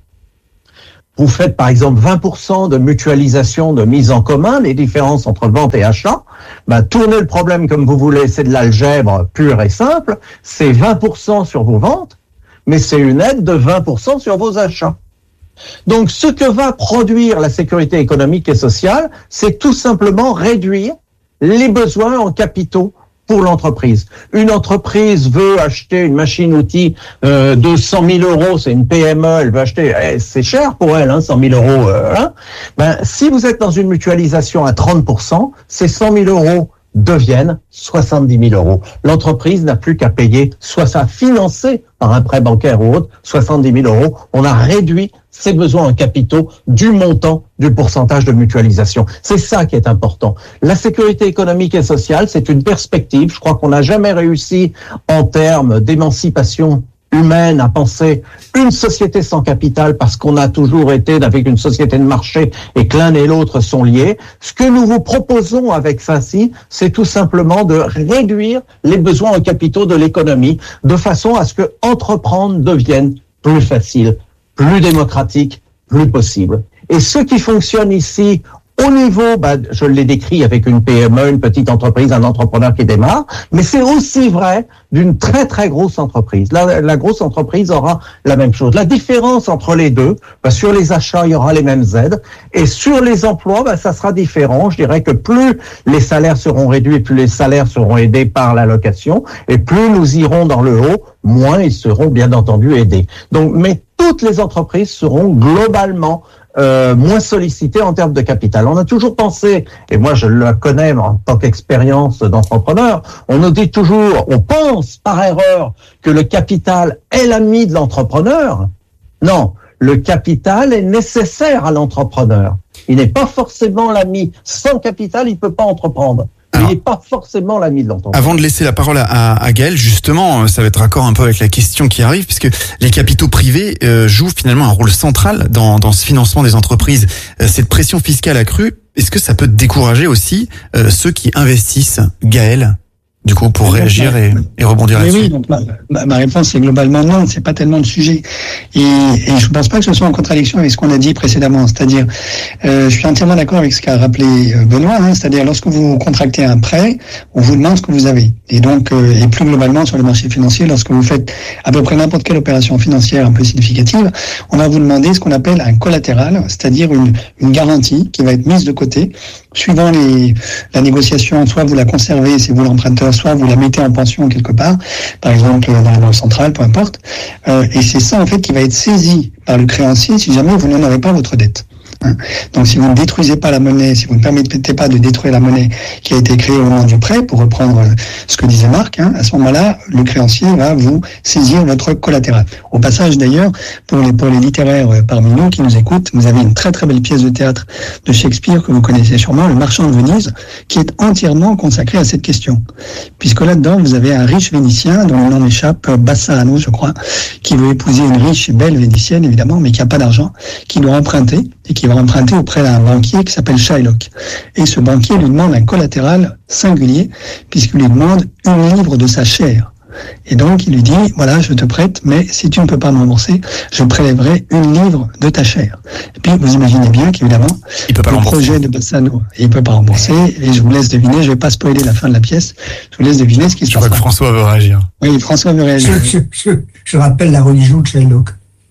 Vous faites par exemple vingt pour cent de mutualisation, de mise en commun, les différences entre vente et achat, ben, tournez le problème comme vous voulez, c'est de l'algèbre pure et simple, c'est vingt pour cent sur vos ventes, mais c'est une aide de vingt pour cent sur vos achats. Donc ce que va produire la sécurité économique et sociale, c'est tout simplement réduire les besoins en capitaux pour l'entreprise. Une entreprise veut acheter une machine-outil euh, de cent mille euros, c'est une P M E, elle veut acheter, eh, c'est cher pour elle, hein, cent mille euros. Euh, hein. Ben, si vous êtes dans une mutualisation à trente pour cent, ces cent mille euros deviennent soixante-dix mille euros. L'entreprise n'a plus qu'à payer, soit ça financé par un prêt bancaire ou autre, soixante-dix mille euros. On a réduit ses besoins en capitaux du montant du pourcentage de mutualisation. C'est ça qui est important. La sécurité économique et sociale, c'est une perspective. Je crois qu'on n'a jamais réussi en termes d'émancipation humaine à penser une société sans capital parce qu'on a toujours été avec une société de marché et que l'un et l'autre sont liés. Ce que nous vous proposons avec Vinci, c'est tout simplement de réduire les besoins en capitaux de l'économie de façon à ce que entreprendre devienne plus facile, plus démocratique, plus possible. Et ce qui fonctionne ici, au niveau, bah, je l'ai décrit avec une P M E, une petite entreprise, un entrepreneur qui démarre, mais c'est aussi vrai d'une très très grosse entreprise. La, la grosse entreprise aura la même chose. La différence entre les deux, bah, sur les achats, il y aura les mêmes aides, et sur les emplois, bah, ça sera différent. Je dirais que plus les salaires seront réduits, plus les salaires seront aidés par l'allocation, et plus nous irons dans le haut, moins ils seront bien entendu aidés. Donc, mais toutes les entreprises seront globalement Euh, moins sollicité en termes de capital. On a toujours pensé, et moi je le connais en tant qu'expérience d'entrepreneur, on nous dit toujours, on pense par erreur que le capital est l'ami de l'entrepreneur. Non, le capital est nécessaire à l'entrepreneur. Il n'est pas forcément l'ami. Sans capital, il ne peut pas entreprendre. Il n'est pas forcément l'ami de l'entreprise. Avant de laisser la parole à, à, à Gaël, justement, ça va être raccord un peu avec la question qui arrive, puisque les capitaux privés euh, jouent finalement un rôle central dans, dans ce financement des entreprises. Euh, cette pression fiscale accrue, est-ce que ça peut décourager aussi euh, ceux qui investissent? Gaël, du coup, pour réagir et, et rebondir mais là-dessus. Oui, donc ma, ma, ma réponse est globalement non, c'est pas tellement le sujet. Et, et je pense pas que ce soit en contradiction avec ce qu'on a dit précédemment. C'est-à-dire, euh, je suis entièrement d'accord avec ce qu'a rappelé Benoît, hein, c'est-à-dire lorsque vous contractez un prêt, on vous demande ce que vous avez. Et donc, euh, et plus globalement sur le marché financier, lorsque vous faites à peu près n'importe quelle opération financière un peu significative, on va vous demander ce qu'on appelle un collatéral, c'est-à-dire une, une garantie qui va être mise de côté, suivant les, la négociation, soit vous la conservez, c'est vous l'emprunteur, soit vous la mettez en pension quelque part, par exemple dans la banque centrale, peu importe. Euh, et c'est ça en fait qui va être saisi par le créancier si jamais vous n'en avez pas votre dette. Donc si vous ne détruisez pas la monnaie, si vous ne permettez pas de détruire la monnaie qui a été créée au moment du prêt, pour reprendre ce que disait Marc, hein, à ce moment-là, le créancier va vous saisir votre collatéral. Au passage d'ailleurs, pour les, pour les littéraires parmi nous qui nous écoutent, vous avez une très très belle pièce de théâtre de Shakespeare que vous connaissez sûrement, Le Marchand de Venise, qui est entièrement consacré à cette question. Puisque là-dedans, vous avez un riche Vénitien, dont le nom m'échappe, Bassano, je crois, qui veut épouser une riche et belle Vénitienne, évidemment, mais qui n'a pas d'argent, qui doit emprunter, et qui va emprunter auprès d'un banquier qui s'appelle Shylock. Et ce banquier lui demande un collatéral singulier, puisqu'il lui demande une livre de sa chair. Et donc, il lui dit, voilà, je te prête, mais si tu ne peux pas me rembourser, je prélèverai une livre de ta chair. Et puis, vous imaginez bien qu'évidemment, il peut pas le rembourser. projet de Bassano, il peut pas rembourser, et je vous laisse deviner, je vais pas spoiler la fin de la pièce, je vous laisse deviner ce qui se Je passe. crois que François veut réagir. Oui, François veut réagir. Je, je, je, je rappelle la religion de Shylock.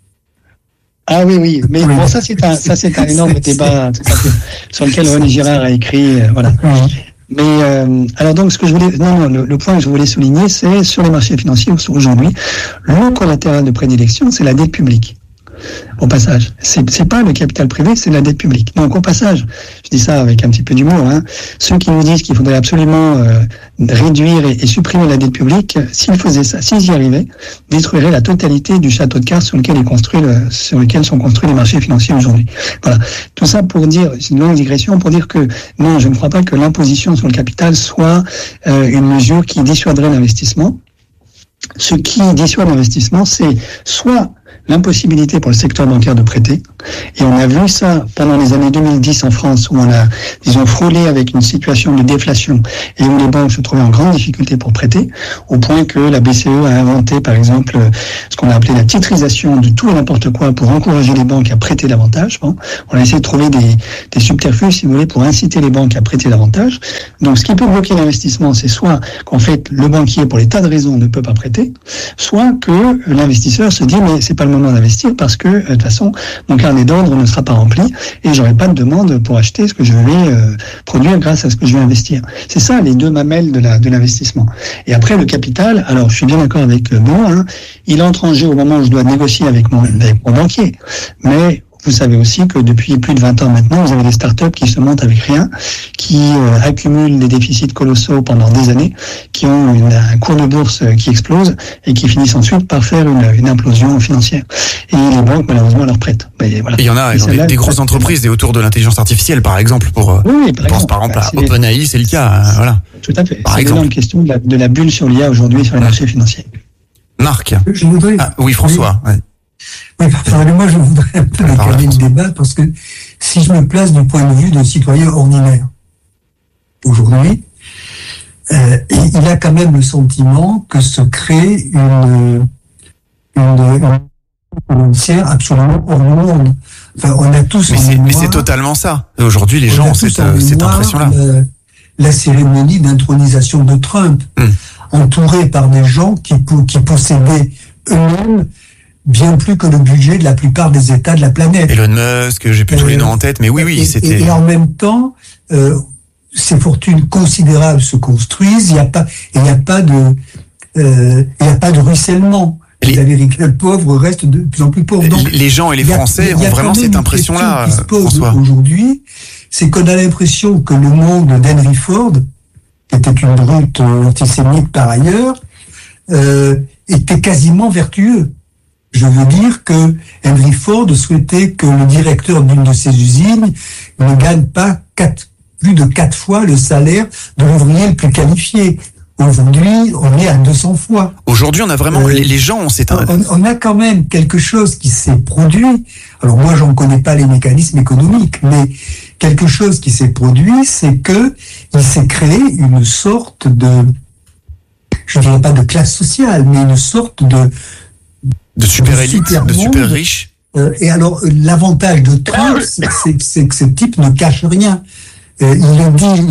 Ah oui, oui, mais bon, ça c'est un, ça c'est un énorme débat sur lequel René Girard a écrit, euh, voilà. Mais euh, alors donc ce que je voulais, non, non, le, le point que je voulais souligner, c'est sur les marchés financiers aujourd'hui, le collatéral de prédilection, c'est la dette publique. Au passage, c'est c'est pas le capital privé, c'est la dette publique. Donc au passage, je dis ça avec un petit peu d'humour, hein, ceux qui nous disent qu'il faudrait absolument euh, réduire et, et supprimer la dette publique, s'ils faisaient ça, s'ils y arrivaient, détruiraient la totalité du château de cartes sur lequel est construit le, sur lequel sont construits les marchés financiers aujourd'hui. Voilà. Tout ça pour dire, c'est une longue digression, pour dire que non, je ne crois pas que l'imposition sur le capital soit euh, une mesure qui dissuaderait l'investissement. Ce qui dissuade l'investissement, c'est soit l'impossibilité pour le secteur bancaire de prêter. Et on a vu ça pendant les années deux mille dix en France, où on a, disons, frôlé avec une situation de déflation et où les banques se trouvaient en grande difficulté pour prêter, au point que la B C E a inventé, par exemple, ce qu'on a appelé la titrisation de tout et n'importe quoi pour encourager les banques à prêter davantage. Bon, on a essayé de trouver des, des subterfuges, si vous voulez, pour inciter les banques à prêter davantage. Donc, ce qui peut bloquer l'investissement, c'est soit qu'en fait, le banquier, pour des tas de raisons, ne peut pas prêter, soit que l'investisseur se dit, mais c'est pas le moment d'investir parce que, de toute façon, mon carnet d'ordre ne sera pas rempli et j'aurai pas de demande pour acheter ce que je vais euh, produire grâce à ce que je vais investir. C'est ça, les deux mamelles de la de l'investissement. Et après, le capital, alors je suis bien d'accord avec Benoît, hein, il entre en jeu au moment où je dois négocier avec mon, avec mon banquier. Mais vous savez aussi que depuis plus de vingt ans maintenant, vous avez des startups qui se montent avec rien, qui euh, accumulent des déficits colossaux pendant des années, qui ont une, un cours de bourse qui explose et qui finissent ensuite par faire une, une implosion financière. Et les banques, malheureusement, leur prêtent. Et voilà. Il y en a, des, des grosses entreprises et autour de l'intelligence artificielle, par exemple, pour, oui, par je pense exemple, par exemple bah, à OpenAI, c'est le cas, euh, voilà. Tout à fait. Par c'est exemple. une question de la, de la bulle sur l'I A aujourd'hui sur les marchés financiers. Marc. Je voudrais... Ah, oui, François. Oui. Ouais. Oui, pardonnez-moi, je voudrais un peu décaler le débat parce que si je me place du point de vue d'un citoyen ordinaire, aujourd'hui, euh, il a quand même le sentiment que se crée une, une, une financière absolument hors du monde. Enfin, on a tous mais, en c'est, mémoire, mais c'est totalement ça. Aujourd'hui, les gens ont cette, cette impression-là. La, la cérémonie d'intronisation de Trump, hum. entourée par des gens qui, qui possédaient eux-mêmes bien plus que le budget de la plupart des États de la planète. Elon Musk, j'ai plus tous les noms en tête, mais oui, oui, et, c'était... Et, et en même temps, euh, ces fortunes considérables se construisent, il n'y a pas, il n'y a pas de, euh, il n'y a pas de ruissellement. Les Américains pauvres restent de plus en plus pauvres. Donc, les gens et les Français ont vraiment cette impression-là, qui se pose François. Aujourd'hui, c'est qu'on a l'impression que le monde d'Henry Ford, qui était une brute antisémite par ailleurs, euh, était quasiment vertueux. Je veux dire que Henry Ford souhaitait que le directeur d'une de ses usines ne gagne pas quatre, plus de quatre fois le salaire de l'ouvrier le plus qualifié. Aujourd'hui, on est à deux cents fois. Aujourd'hui, on a vraiment, euh, les, les gens, c'est un... on, on a quand même quelque chose qui s'est produit. Alors moi, j'en connais pas les mécanismes économiques, mais quelque chose qui s'est produit, c'est que il s'est créé une sorte de, je dirais pas de classe sociale, mais une sorte de de super élite, super de super riche. Euh, et alors, l'avantage de Trump, c'est, c'est, c'est que ce type ne cache rien. Euh, il le dit, il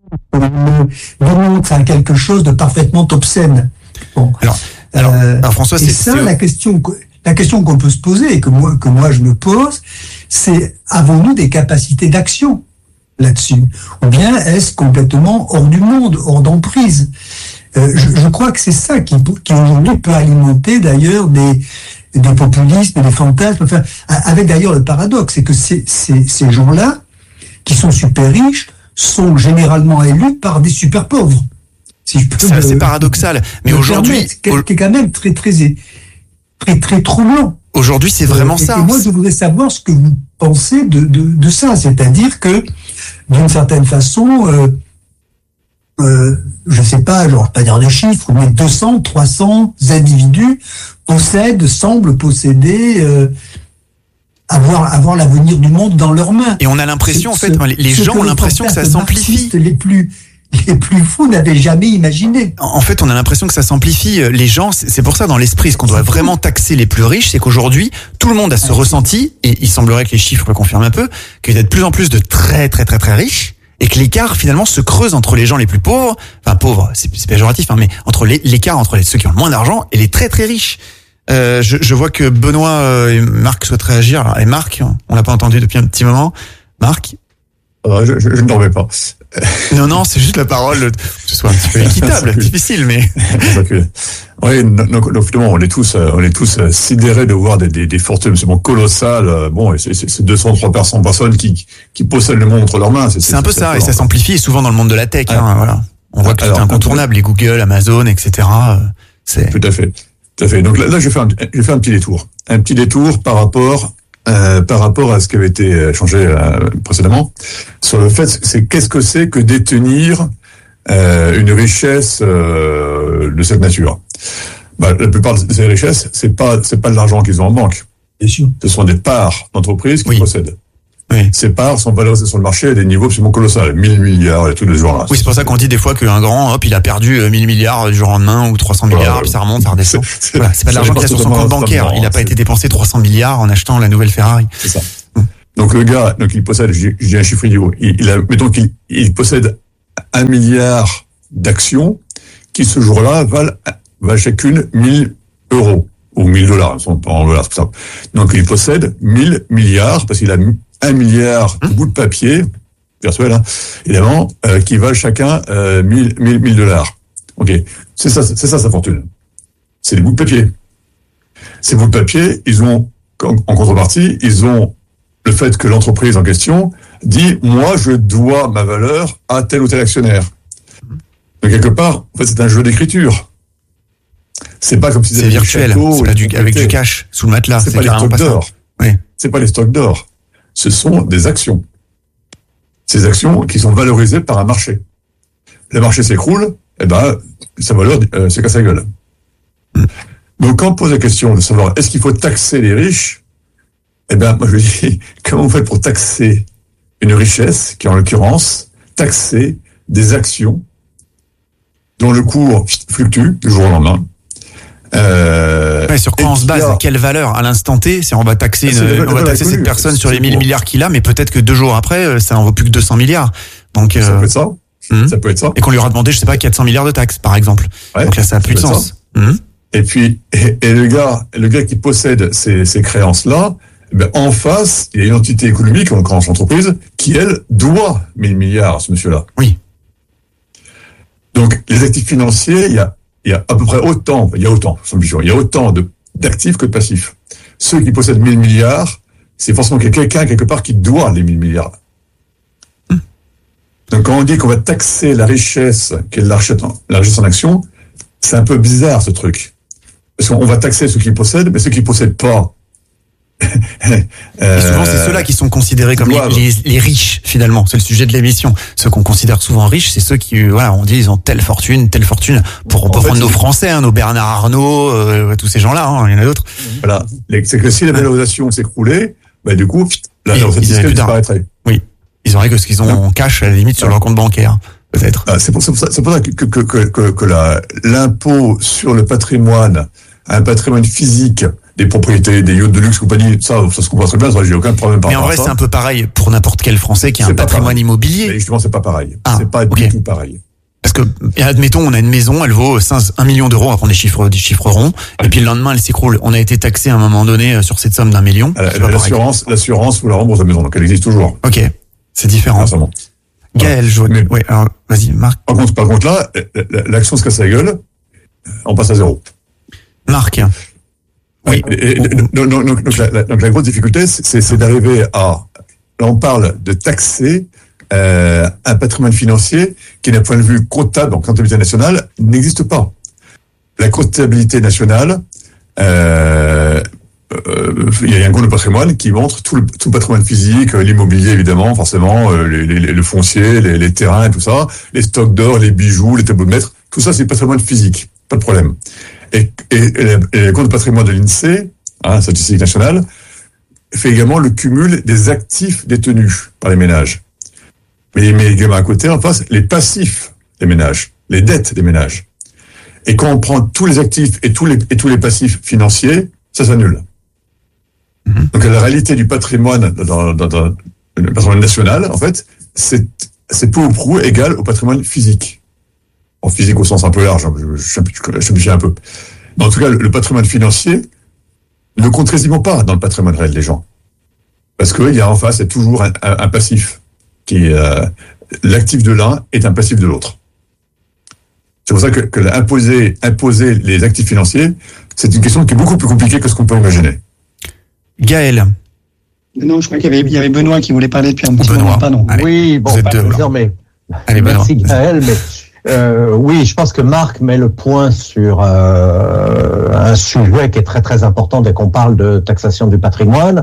le démontre à quelque chose de parfaitement obscène. Bon. Alors, alors, euh, alors François, et c'est ça, c'est... la question, la question qu'on peut se poser et que moi, que moi je me pose, c'est avons-nous des capacités d'action là-dessus, ou bien est-ce complètement hors du monde, hors d'emprise? Euh, je, je crois que c'est ça qui, qui aujourd'hui peut alimenter d'ailleurs des, des populismes, des fantasmes, enfin, avec d'ailleurs le paradoxe, c'est que ces, ces, ces gens-là, qui sont super riches, sont généralement élus par des super pauvres. Si je peux ça, me, c'est paradoxal. Mais aujourd'hui, qui est quand même très, très, très, très troublant. Aujourd'hui, c'est vraiment euh, et, ça. Et moi, je voudrais savoir ce que vous pensez de, de, de ça. C'est-à-dire que, d'une certaine façon, euh, Euh, je sais pas, je ne vais pas dire les chiffres, mais deux cents, trois cents individus possèdent, semblent posséder, euh, avoir, avoir l'avenir du monde dans leurs mains. Et on a l'impression, ce, en fait, les gens ont l'impression que ça s'amplifie. Les plus, les plus fous n'avaient jamais imaginé. En fait, on a l'impression que ça s'amplifie. Les gens, c'est pour ça, dans l'esprit, ce qu'on doit vraiment taxer les plus riches, c'est qu'aujourd'hui, tout le monde a ce ressenti, et il semblerait que les chiffres le confirment un peu, qu'il y a de plus en plus de très, très, très, très riches, et que l'écart finalement se creuse entre les gens les plus pauvres, enfin pauvres, c'est, c'est péjoratif, hein, mais entre les, l'écart entre les, ceux qui ont le moins d'argent et les très très riches. Euh, je, je vois que Benoît et Marc souhaitent réagir. Alors, et Marc, on l'a pas entendu depuis un petit moment. Marc, Ah, je, je, je ne dormais pas. Non, non, c'est juste la parole, que ce soit un petit peu équitable, difficile, mais. Oui, donc, donc finalement, on est tous, on est tous sidérés de voir des, des, des fortunes absolument colossales. Bon, c'est, c'est deux cent trois personnes qui, qui possèdent le monde entre leurs mains. C'est, c'est, c'est un peu c'est ça, et ça s'amplifie souvent dans le monde de la tech. Ah, hein, voilà. On voit que alors, c'est incontournable, les Google, Amazon, et cetera. C'est... Tout à fait, tout à fait. Donc là, là je vais faire un, je vais faire un petit détour, un petit détour par rapport. Euh, par rapport à ce qui avait été changé euh, précédemment, sur le fait, c'est qu'est-ce que c'est que détenir euh, une richesse euh, de cette nature. Bah, la plupart de ces richesses, c'est pas c'est pas de l'argent qu'ils ont en banque. Bien sûr. Ce sont des parts d'entreprises qu'ils oui. possèdent. Oui. Ces parts sont valorisées sur le marché à des niveaux absolument colossaux, mille milliards et tous les jours là. Oui, c'est pour ça qu'on dit des fois qu'un grand, hop, il a perdu mille milliards du jour au lendemain ou trois cents milliards, euh, puis ça remonte, ça redescend. C'est, voilà, c'est pas de l'argent qu'il a sur son compte bancaire. Il n'a pas été dépensé trois cents milliards en achetant la nouvelle Ferrari. C'est ça. Hum. Donc le gars, donc il possède, je dis un chiffre idiot, il, il a, mettons qu'il il possède un milliard d'actions qui ce jour-là valent, valent chacune mille euros ou mille dollars, ils sont pas en dollars, c'est ça. Donc il possède mille milliards parce qu'il a un milliard de bouts de papier, virtuel, hein, évidemment, euh, qui valent chacun euh, mille, mille, mille dollars. Ok, c'est ça, c'est ça sa fortune. C'est des bouts de papier. Ces bouts de papier, ils ont, en contrepartie, ils ont le fait que l'entreprise en question dit, moi, je dois ma valeur à tel ou tel actionnaire. Donc quelque part, en fait, c'est un jeu d'écriture. C'est pas comme si c'est virtuel, c'est pas du, avec du cash sous le matelas. C'est, c'est pas les stocks d'or. Oui. C'est pas les stocks d'or. Ce sont des actions. Ces actions qui sont valorisées par un marché. Le marché s'écroule, eh ben, sa valeur euh, se casse la gueule. Mm. Donc, quand on pose la question de savoir est-ce qu'il faut taxer les riches, eh ben, moi je dis, comment vous faites pour taxer une richesse qui, en l'occurrence, taxer des actions dont le cours fluctue du jour au lendemain. Euh, ouais, sur quoi on se base, a... à quelle valeur à l'instant T, si on va taxer, une, on va taxer cette personne sur les mille milliards qu'il a, mais peut-être que deux jours après, ça en vaut plus que deux cents milliards. Donc, ça euh... peut être ça. Mmh. Ça peut être ça. Et qu'on lui aura demandé, je sais pas, quatre cents milliards de taxes, par exemple. Ouais, donc là, ça a plus de sens. Mmh. Et puis, et, et le gars, le gars qui possède ces, ces créances-là, ben, en face, il y a une entité économique, en l'occurrence l'entreprise, qui, elle, doit mille milliards à ce monsieur-là. Oui. Donc, les actifs financiers, il y a Il y a à peu près autant, il y a autant, il y a autant de, d'actifs que de passifs. Ceux qui possèdent mille milliards, c'est forcément quelqu'un, quelque part, qui doit les mille milliards. Mmh. Donc, quand on dit qu'on va taxer la richesse, qui est la richesse en, la richesse en action, c'est un peu bizarre, ce truc. Parce qu'on va taxer ceux qui possèdent, mais ceux qui possèdent pas. euh, et souvent, c'est ceux-là qui sont considérés comme les, les, les riches, finalement. C'est le sujet de l'émission. Ceux qu'on considère souvent riches, c'est ceux qui, voilà, on dit, ils ont telle fortune, telle fortune. Pour, on peut prendre nos Français, hein, nos Bernard Arnault, euh, tous ces gens-là, hein, il y en a d'autres. Voilà. C'est que si la valorisation s'écroulait, bah, du coup, la valorisation fiscale disparaîtrait. Oui. Ils auraient que ce qu'ils ont en cash, à la limite, sur leur compte bancaire. Peut-être. Ah, c'est pour, c'est pour ça, c'est pour ça que, que, que, que, que la, l'impôt sur le patrimoine, un patrimoine physique, des propriétés, des yachts de luxe, compagnie, ça, ça se comprend très bien, ça, j'ai aucun problème par rapport à ça. Mais en vrai, c'est un peu pareil pour n'importe quel Français qui a c'est un patrimoine pareil. Immobilier. Mais justement, c'est pas pareil. Ah, c'est pas okay. du tout pareil. Parce que, admettons, on a une maison, elle vaut un million d'euros, on va prendre des chiffres, des chiffres ronds, ouais. Et puis le lendemain, elle s'écroule. On a été taxé à un moment donné sur cette somme d'un million. La, la, l'assurance, l'assurance vous la rembourse la maison, donc elle existe toujours. Ok. C'est différent. Ah, Gaël, je vois. Oui, alors, vas-y, Marc. Par contre, par contre, là, l'action se casse la gueule, on passe à zéro. Marc. Oui. Et, et, donc, donc, donc, la, la, donc la grosse difficulté, c'est, c'est d'arriver à... Là, on parle de taxer euh, un patrimoine financier qui, d'un point de vue comptable, en comptabilité nationale, n'existe pas. La comptabilité nationale, euh, euh, il y a un compte de patrimoine qui montre tout le, tout le patrimoine physique, l'immobilier évidemment, forcément, euh, les, les, le foncier, les, les terrains et tout ça, les stocks d'or, les bijoux, les tableaux de maître, tout ça c'est patrimoine physique, pas de problème. Et, et, et, et le compte de patrimoine de l'INSEE, hein, statistique nationale, fait également le cumul des actifs détenus par les ménages. Mais il met également à côté, en face, les passifs des ménages, les dettes des ménages. Et quand on prend tous les actifs et tous les, et tous les passifs financiers, ça s'annule. Mmh. Donc la réalité du patrimoine dans, dans, dans le patrimoine national, en fait, c'est, c'est peu ou prou égal au patrimoine physique. En physique au sens un peu large, je, je, je, je simplifie un peu. Mais en tout cas, le, le patrimoine financier ne compte quasiment pas dans le patrimoine réel des gens. Parce qu'il y a en face, il y a toujours un, un, un passif. qui euh, l'actif de l'un est un passif de l'autre. C'est pour ça que, que imposer, imposer les actifs financiers, c'est une question qui est beaucoup plus compliquée que ce qu'on peut imaginer. Gaël. Non, je crois qu'il y avait, il y avait Benoît qui voulait parler depuis un petit moment. Pardon. Allez, oui, bon, bah, non, mais Allez, merci Benoît. Gaël, mais euh, oui, je pense que Marc met le point sur euh, un sujet qui est très très important dès qu'on parle de taxation du patrimoine.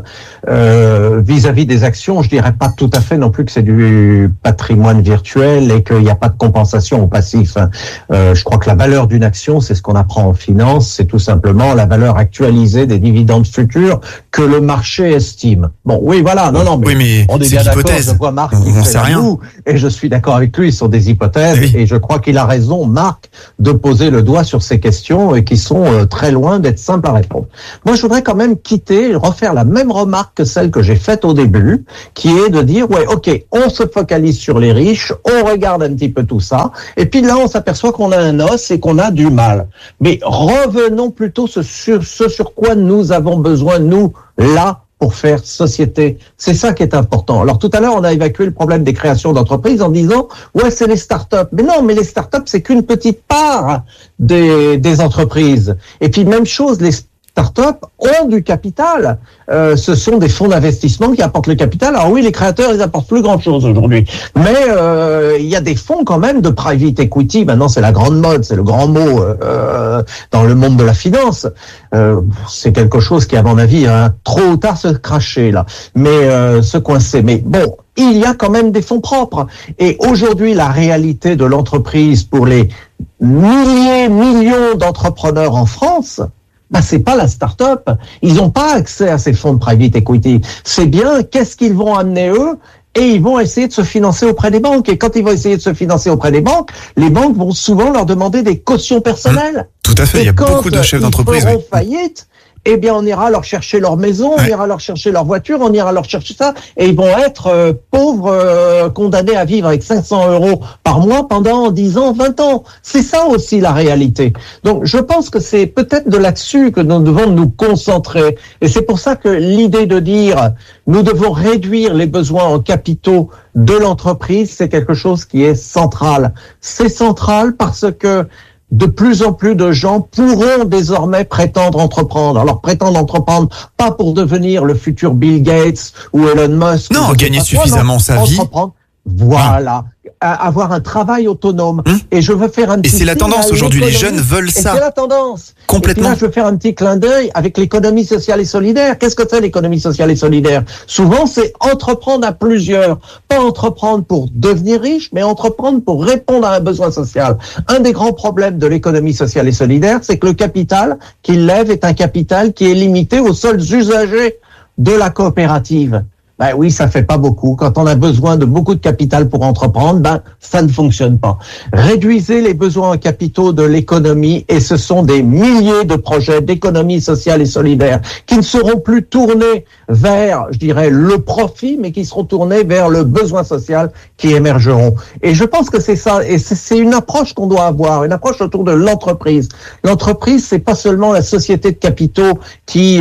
Euh, vis-à-vis des actions, je dirais pas tout à fait non plus que c'est du patrimoine virtuel et qu'il n'y a pas de compensation au passif. Euh, je crois que la valeur d'une action, c'est ce qu'on apprend en finance, c'est tout simplement la valeur actualisée des dividendes futurs que le marché estime. Bon, oui, voilà, non, non, mais, oui, mais on est bien d'accord. Je vois Marc qui on fait sait la rien. moue, et je suis d'accord avec lui sur des hypothèses, oui. et je crois qu'il a raison, Marc, de poser le doigt sur ces questions et qui sont euh, très loin d'être simples à répondre. Moi, je voudrais quand même quitter, refaire la même remarque que celle que j'ai faite au début, qui est de dire, ouais, ok, on se focalise sur les riches, on regarde un petit peu tout ça, et puis là, on s'aperçoit qu'on a un os et qu'on a du mal. Mais revenons plutôt sur ce sur quoi nous avons besoin, nous, là, pour faire société. C'est ça qui est important. Alors tout à l'heure, on a évacué le problème des créations d'entreprises en disant ouais, c'est les startups. Mais non, mais les startups, c'est qu'une petite part des, des entreprises. Et puis même chose, les startups ont du capital. Euh, ce sont des fonds d'investissement qui apportent le capital. Alors oui, les créateurs, ils apportent plus grand-chose aujourd'hui. Mais euh, il y a des fonds quand même de private equity. Maintenant, c'est la grande mode, c'est le grand mot euh, dans le monde de la finance. Euh, c'est quelque chose qui, à mon avis, a trop ou tard se cracher là. Mais euh, se coincer. Mais bon, il y a quand même des fonds propres. Et aujourd'hui, la réalité de l'entreprise pour les milliers, millions d'entrepreneurs en France, bah, c'est pas la start-up. Ils n'ont pas accès à ces fonds de private equity. C'est bien qu'est-ce qu'ils vont amener eux, et ils vont essayer de se financer auprès des banques. Et quand ils vont essayer de se financer auprès des banques, les banques vont souvent leur demander des cautions personnelles. Tout à fait. Et il y a quand beaucoup de chefs d'entreprise. Ils feront Oui. faillite, eh bien, on ira leur chercher leur maison, on Ouais. ira leur chercher leur voiture, on ira leur chercher ça, et ils vont être euh, pauvres, euh, condamnés à vivre avec cinq cents euros par mois pendant dix ans, vingt ans. C'est ça aussi la réalité. Donc, je pense que c'est peut-être de là-dessus que nous devons nous concentrer. Et c'est pour ça que l'idée de dire nous devons réduire les besoins en capitaux de l'entreprise, c'est quelque chose qui est central. C'est central parce que de plus en plus de gens pourront désormais prétendre entreprendre. Alors prétendre entreprendre, pas pour devenir le futur Bill Gates ou Elon Musk. Non, ou gagner pas quoi, suffisamment non, sa vie. entreprendre. Voilà, à avoir un travail autonome. Hum. Et je veux faire un Et petit c'est la signe tendance à aujourd'hui. Les l'économie. jeunes veulent Et ça. c'est la tendance. Complètement. Et puis là, je veux faire un petit clin d'œil avec l'économie sociale et solidaire. Qu'est-ce que c'est l'économie sociale et solidaire? Souvent, c'est entreprendre à plusieurs. Pas entreprendre pour devenir riche, mais entreprendre pour répondre à un besoin social. Un des grands problèmes de l'économie sociale et solidaire, c'est que le capital qu'il lève est un capital qui est limité aux seuls usagers de la coopérative. Ben oui, ça fait pas beaucoup. Quand on a besoin de beaucoup de capital pour entreprendre, ben ça ne fonctionne pas. Réduisez les besoins en capitaux de l'économie et ce sont des milliers de projets d'économie sociale et solidaire qui ne seront plus tournés vers, je dirais, le profit, mais qui seront tournés vers le besoin social qui émergeront. Et je pense que c'est ça, et c'est, c'est une approche qu'on doit avoir, une approche autour de l'entreprise. L'entreprise, c'est pas seulement la société de capitaux qui,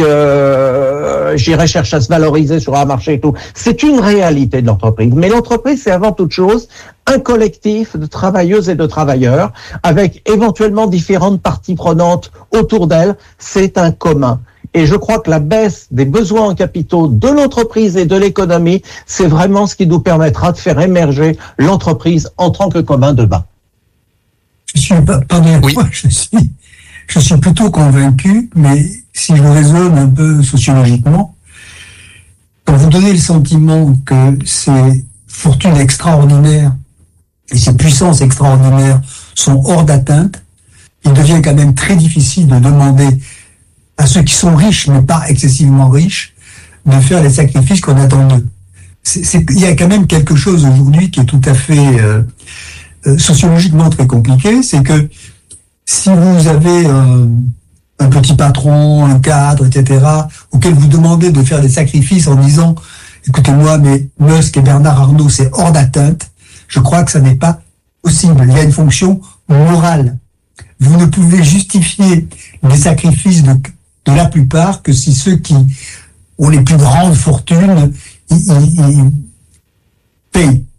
euh, je dirais, cherche à se valoriser sur un marché. C'est une réalité de l'entreprise. Mais l'entreprise, c'est avant toute chose un collectif de travailleuses et de travailleurs avec éventuellement différentes parties prenantes autour d'elle. C'est un commun. Et je crois que la baisse des besoins en capitaux de l'entreprise et de l'économie, c'est vraiment ce qui nous permettra de faire émerger l'entreprise en tant que commun de bas. Je suis, pardonnez-moi, Oui. je suis, je suis plutôt convaincu, mais si je raisonne un peu sociologiquement, quand vous donnez le sentiment que ces fortunes extraordinaires et ces puissances extraordinaires sont hors d'atteinte, il devient quand même très difficile de demander à ceux qui sont riches, mais pas excessivement riches, de faire les sacrifices qu'on attend d'eux. C'est, c'est, il y a quand même quelque chose aujourd'hui qui est tout à fait euh, euh, sociologiquement très compliqué, c'est que si vous avez euh, un petit patron, un cadre, et cetera, auquel vous demandez de faire des sacrifices en disant « Écoutez-moi, mais Musk et Bernard Arnault, c'est hors d'atteinte », je crois que ça n'est pas possible. Il y a une fonction morale. Vous ne pouvez justifier les sacrifices de, de la plupart que si ceux qui ont les plus grandes fortunes, ils, ils, ils payent.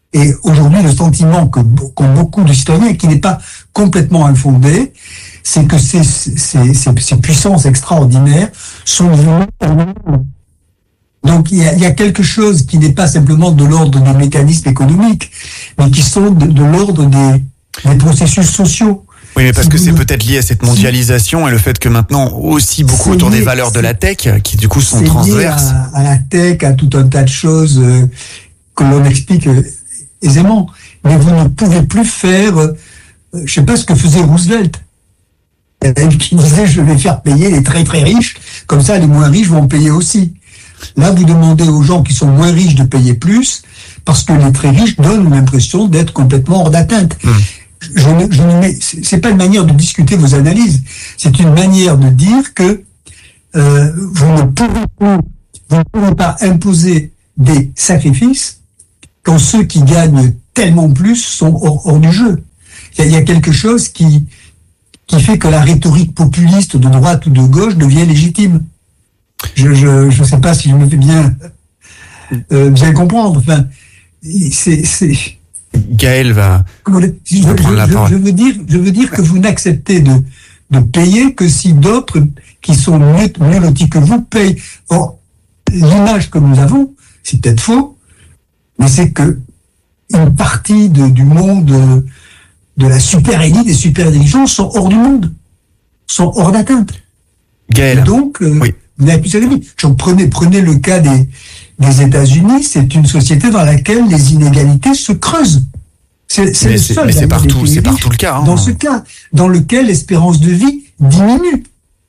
Et aujourd'hui, le sentiment que qu'ont beaucoup de citoyens, qui n'est pas complètement infondé, c'est que ces, ces, ces, ces puissances extraordinaires sont devenues. Donc il y, a, il y a quelque chose qui n'est pas simplement de l'ordre des mécanismes économiques, mais qui sont de, de l'ordre des, des processus sociaux. Oui, mais parce si que vous, c'est peut-être lié à cette mondialisation et le fait que maintenant aussi beaucoup autour lié, des valeurs de la tech qui du coup sont transverses. C'est lié à, à la tech, à tout un tas de choses euh, que l'on explique euh, aisément. Mais vous ne pouvez plus faire, euh, je sais pas ce que faisait Roosevelt, qui disait je vais faire payer les très très riches, comme ça les moins riches vont payer aussi. Là, vous demandez aux gens qui sont moins riches de payer plus, parce que les très riches donnent l'impression d'être complètement hors d'atteinte. Mmh. Je ne, je ne mets, c'est pas une manière de discuter vos analyses, c'est une manière de dire que euh, vous ne pouvez pas, vous ne pouvez pas imposer des sacrifices quand ceux qui gagnent tellement plus sont hors, hors du jeu. Il y, a, il y a quelque chose qui qui fait que la rhétorique populiste de droite ou de gauche devient légitime. Je je je sais pas si je me fais bien euh, bien comprendre. Enfin, c'est c'est Gaël va, je, va prendre la je, parole. Je veux dire, je veux dire que vous n'acceptez de, de payer que si d'autres qui sont mieux, mieux lotis que vous payent. Or, l'image que nous avons, c'est peut-être faux, mais c'est que une partie de, du monde, de la super élite, des super intelligents sont hors du monde, sont hors d'atteinte. Gaël. Et donc, euh, oui. vous n'avez plus à gagner. Prenez, prenez le cas des Les États-Unis, c'est une société dans laquelle les inégalités se creusent. C'est, c'est mais le c'est, seul. Mais c'est partout, c'est partout le cas. Hein. Dans ce cas, dans lequel l'espérance de vie diminue.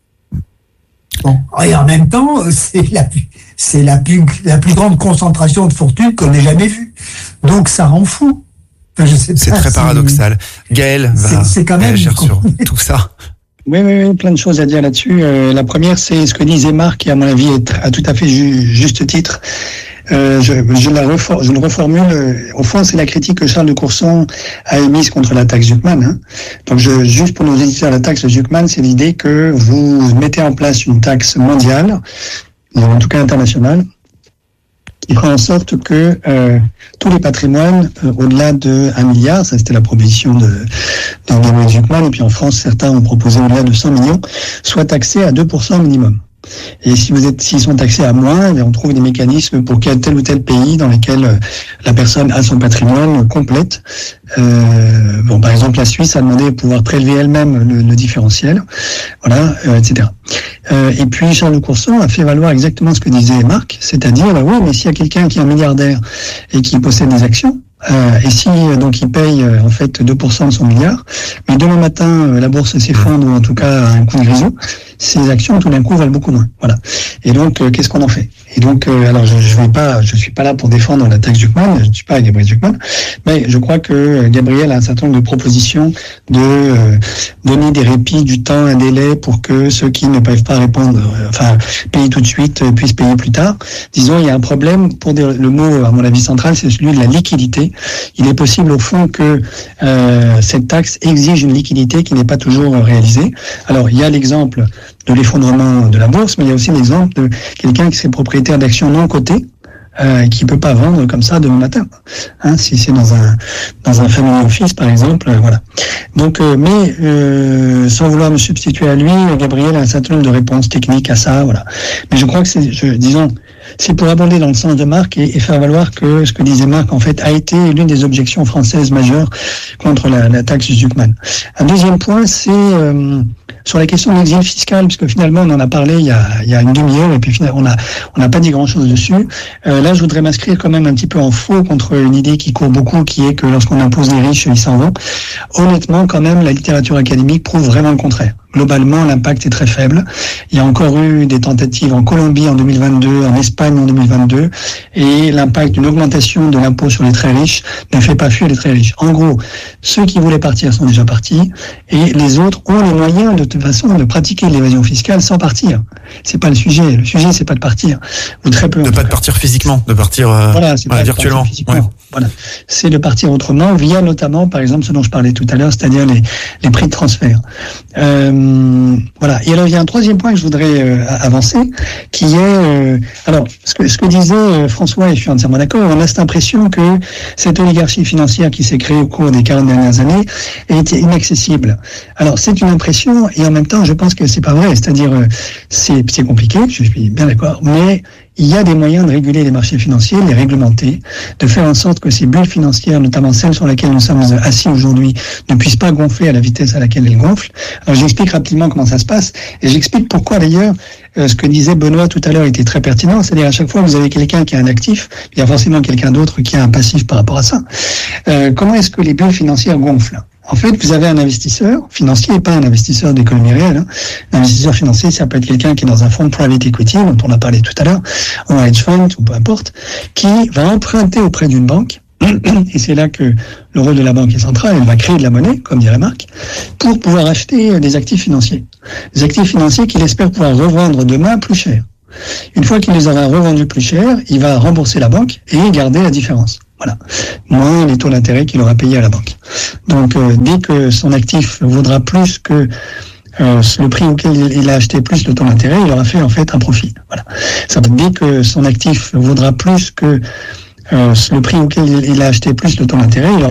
Bon. Et en même temps, c'est la, c'est la plus, la plus grande concentration de fortune qu'on ait jamais vue. Donc ça rend fou. Enfin, je sais c'est pas très si... paradoxal. Gaël va c'est, c'est quand même réagir sur tout ça. Oui, oui, oui, plein de choses à dire là-dessus. Euh, la première, c'est ce que disait Marc, qui à mon avis est à tout à fait ju- juste titre. Euh, je, je, la refor- je le reformule. Au fond, c'est la critique que Charles de Courson a émise contre la taxe Zuckman. Hein. Donc, je, juste pour nos éditeurs, la taxe Zuckman, c'est l'idée que vous mettez en place une taxe mondiale, en tout cas internationale, qui fera en sorte que euh, tous les patrimoines, euh, au-delà de un milliard, ça c'était la proposition de, de Gabriel Zuckman, et puis en France, certains ont proposé au-delà de cent millions, soient taxés à deux pour cent minimum. Et si vous êtes, s'ils sont taxés à moins, on trouve des mécanismes pour quel tel ou tel pays dans lesquels la personne a son patrimoine complète. Euh, bon, par exemple, la Suisse a demandé de pouvoir prélever elle-même le, le différentiel, voilà, euh, et cetera. Euh, et puis Charles de Courson a fait valoir exactement ce que disait Marc, c'est-à-dire, bah oui, mais s'il y a quelqu'un qui est un milliardaire et qui possède des actions, Euh, et si donc il paye euh, en fait deux pour cent de son milliard, mais demain matin euh, la bourse s'effondre ou en tout cas un coup de grisou, ces actions tout d'un coup valent beaucoup moins. Voilà. Et donc euh, qu'est-ce qu'on en fait? Et donc euh, alors je, je vais pas, je suis pas là pour défendre la taxe Zuckman, je ne suis pas Gabriel Zuckman, mais je crois que Gabriel a un certain nombre de propositions de euh, donner des répits, du temps, un délai pour que ceux qui ne peuvent pas répondre, euh, enfin payer tout de suite, euh, puissent payer plus tard. Disons il y a un problème pour des, le mot à mon avis central, c'est celui de la liquidité. Il est possible au fond que euh, cette taxe exige une liquidité qui n'est pas toujours réalisée. Alors il y a l'exemple de l'effondrement de la bourse, mais il y a aussi l'exemple de quelqu'un qui serait propriétaire d'actions non cotées, euh, qui peut pas vendre comme ça demain matin. Hein, si c'est dans un dans un family office par exemple, euh, voilà. Donc, euh, mais euh, sans vouloir me substituer à lui, Gabriel a un certain nombre de réponses techniques à ça, voilà. Mais je crois que c'est, je, disons, c'est pour abonder dans le sens de Marc et, et faire valoir que ce que disait Marc en fait a été l'une des objections françaises majeures contre la, la taxe Zuckman. Un deuxième point, c'est euh, sur la question de l'exil fiscal, puisque finalement on en a parlé il y a, il y a une demi-heure et puis finalement on a on n'a pas dit grand-chose dessus. Euh, là, je voudrais m'inscrire quand même un petit peu en faux contre une idée qui court beaucoup, qui est que lorsqu'on impose les riches, ils s'en vont. Honnêtement, quand même, la littérature académique prouve vraiment le contraire. Globalement, l'impact est très faible. Il y a encore eu des tentatives en Colombie en deux mille vingt-deux, en Espagne en deux mille vingt-deux, et l'impact d'une augmentation de l'impôt sur les très riches ne fait pas fuir les très riches. En gros, ceux qui voulaient partir sont déjà partis, et les autres ont les moyens de toute façon de pratiquer l'évasion fiscale sans partir. C'est pas le sujet. Le sujet, c'est pas de partir, ou très peu. De pas de partir physiquement, de partir euh, voilà, c'est voilà, pas virtuellement. physiquement. Ouais. Voilà, c'est de partir autrement via notamment, par exemple, ce dont je parlais tout à l'heure, c'est-à-dire les les prix de transfert. Euh, Euh, voilà. Et alors il y a un troisième point que je voudrais euh, avancer, qui est euh, alors ce que ce que disait euh, François, et je suis entièrement d'accord. On a cette impression que cette oligarchie financière qui s'est créée au cours des quarante dernières années est inaccessible. Alors c'est une impression, et en même temps je pense que c'est pas vrai. C'est-à-dire euh, c'est c'est compliqué, je suis bien d'accord, mais il y a des moyens de réguler les marchés financiers, de les réglementer, de faire en sorte que ces bulles financières, notamment celles sur lesquelles nous sommes assis aujourd'hui, ne puissent pas gonfler à la vitesse à laquelle elles gonflent. Alors j'explique rapidement comment ça se passe, et j'explique pourquoi d'ailleurs euh, ce que disait Benoît tout à l'heure était très pertinent, c'est-à-dire à chaque fois que vous avez quelqu'un qui a un actif, il y a forcément quelqu'un d'autre qui a un passif par rapport à ça. Euh, comment est-ce que les bulles financières gonflent ? En fait, vous avez un investisseur financier et pas un investisseur d'économie réelle. Hein. Un investisseur financier, ça peut être quelqu'un qui est dans un fonds de private equity, dont on a parlé tout à l'heure, ou un hedge fund, ou peu importe, qui va emprunter auprès d'une banque, et c'est là que le rôle de la banque est central, elle va créer de la monnaie, comme dirait Marc, pour pouvoir acheter des actifs financiers. Des actifs financiers qu'il espère pouvoir revendre demain plus cher. Une fois qu'il les aura revendus plus cher, il va rembourser la banque et garder la différence. Voilà, moins les taux d'intérêt qu'il aura payés à la banque. Donc, euh, dès que son actif vaudra plus que euh, le prix auquel il a acheté plus le taux d'intérêt, il aura fait en fait un profit. Voilà. Ça veut dire dès que son actif vaudra plus que euh, le prix auquel il a acheté plus le taux d'intérêt, il aura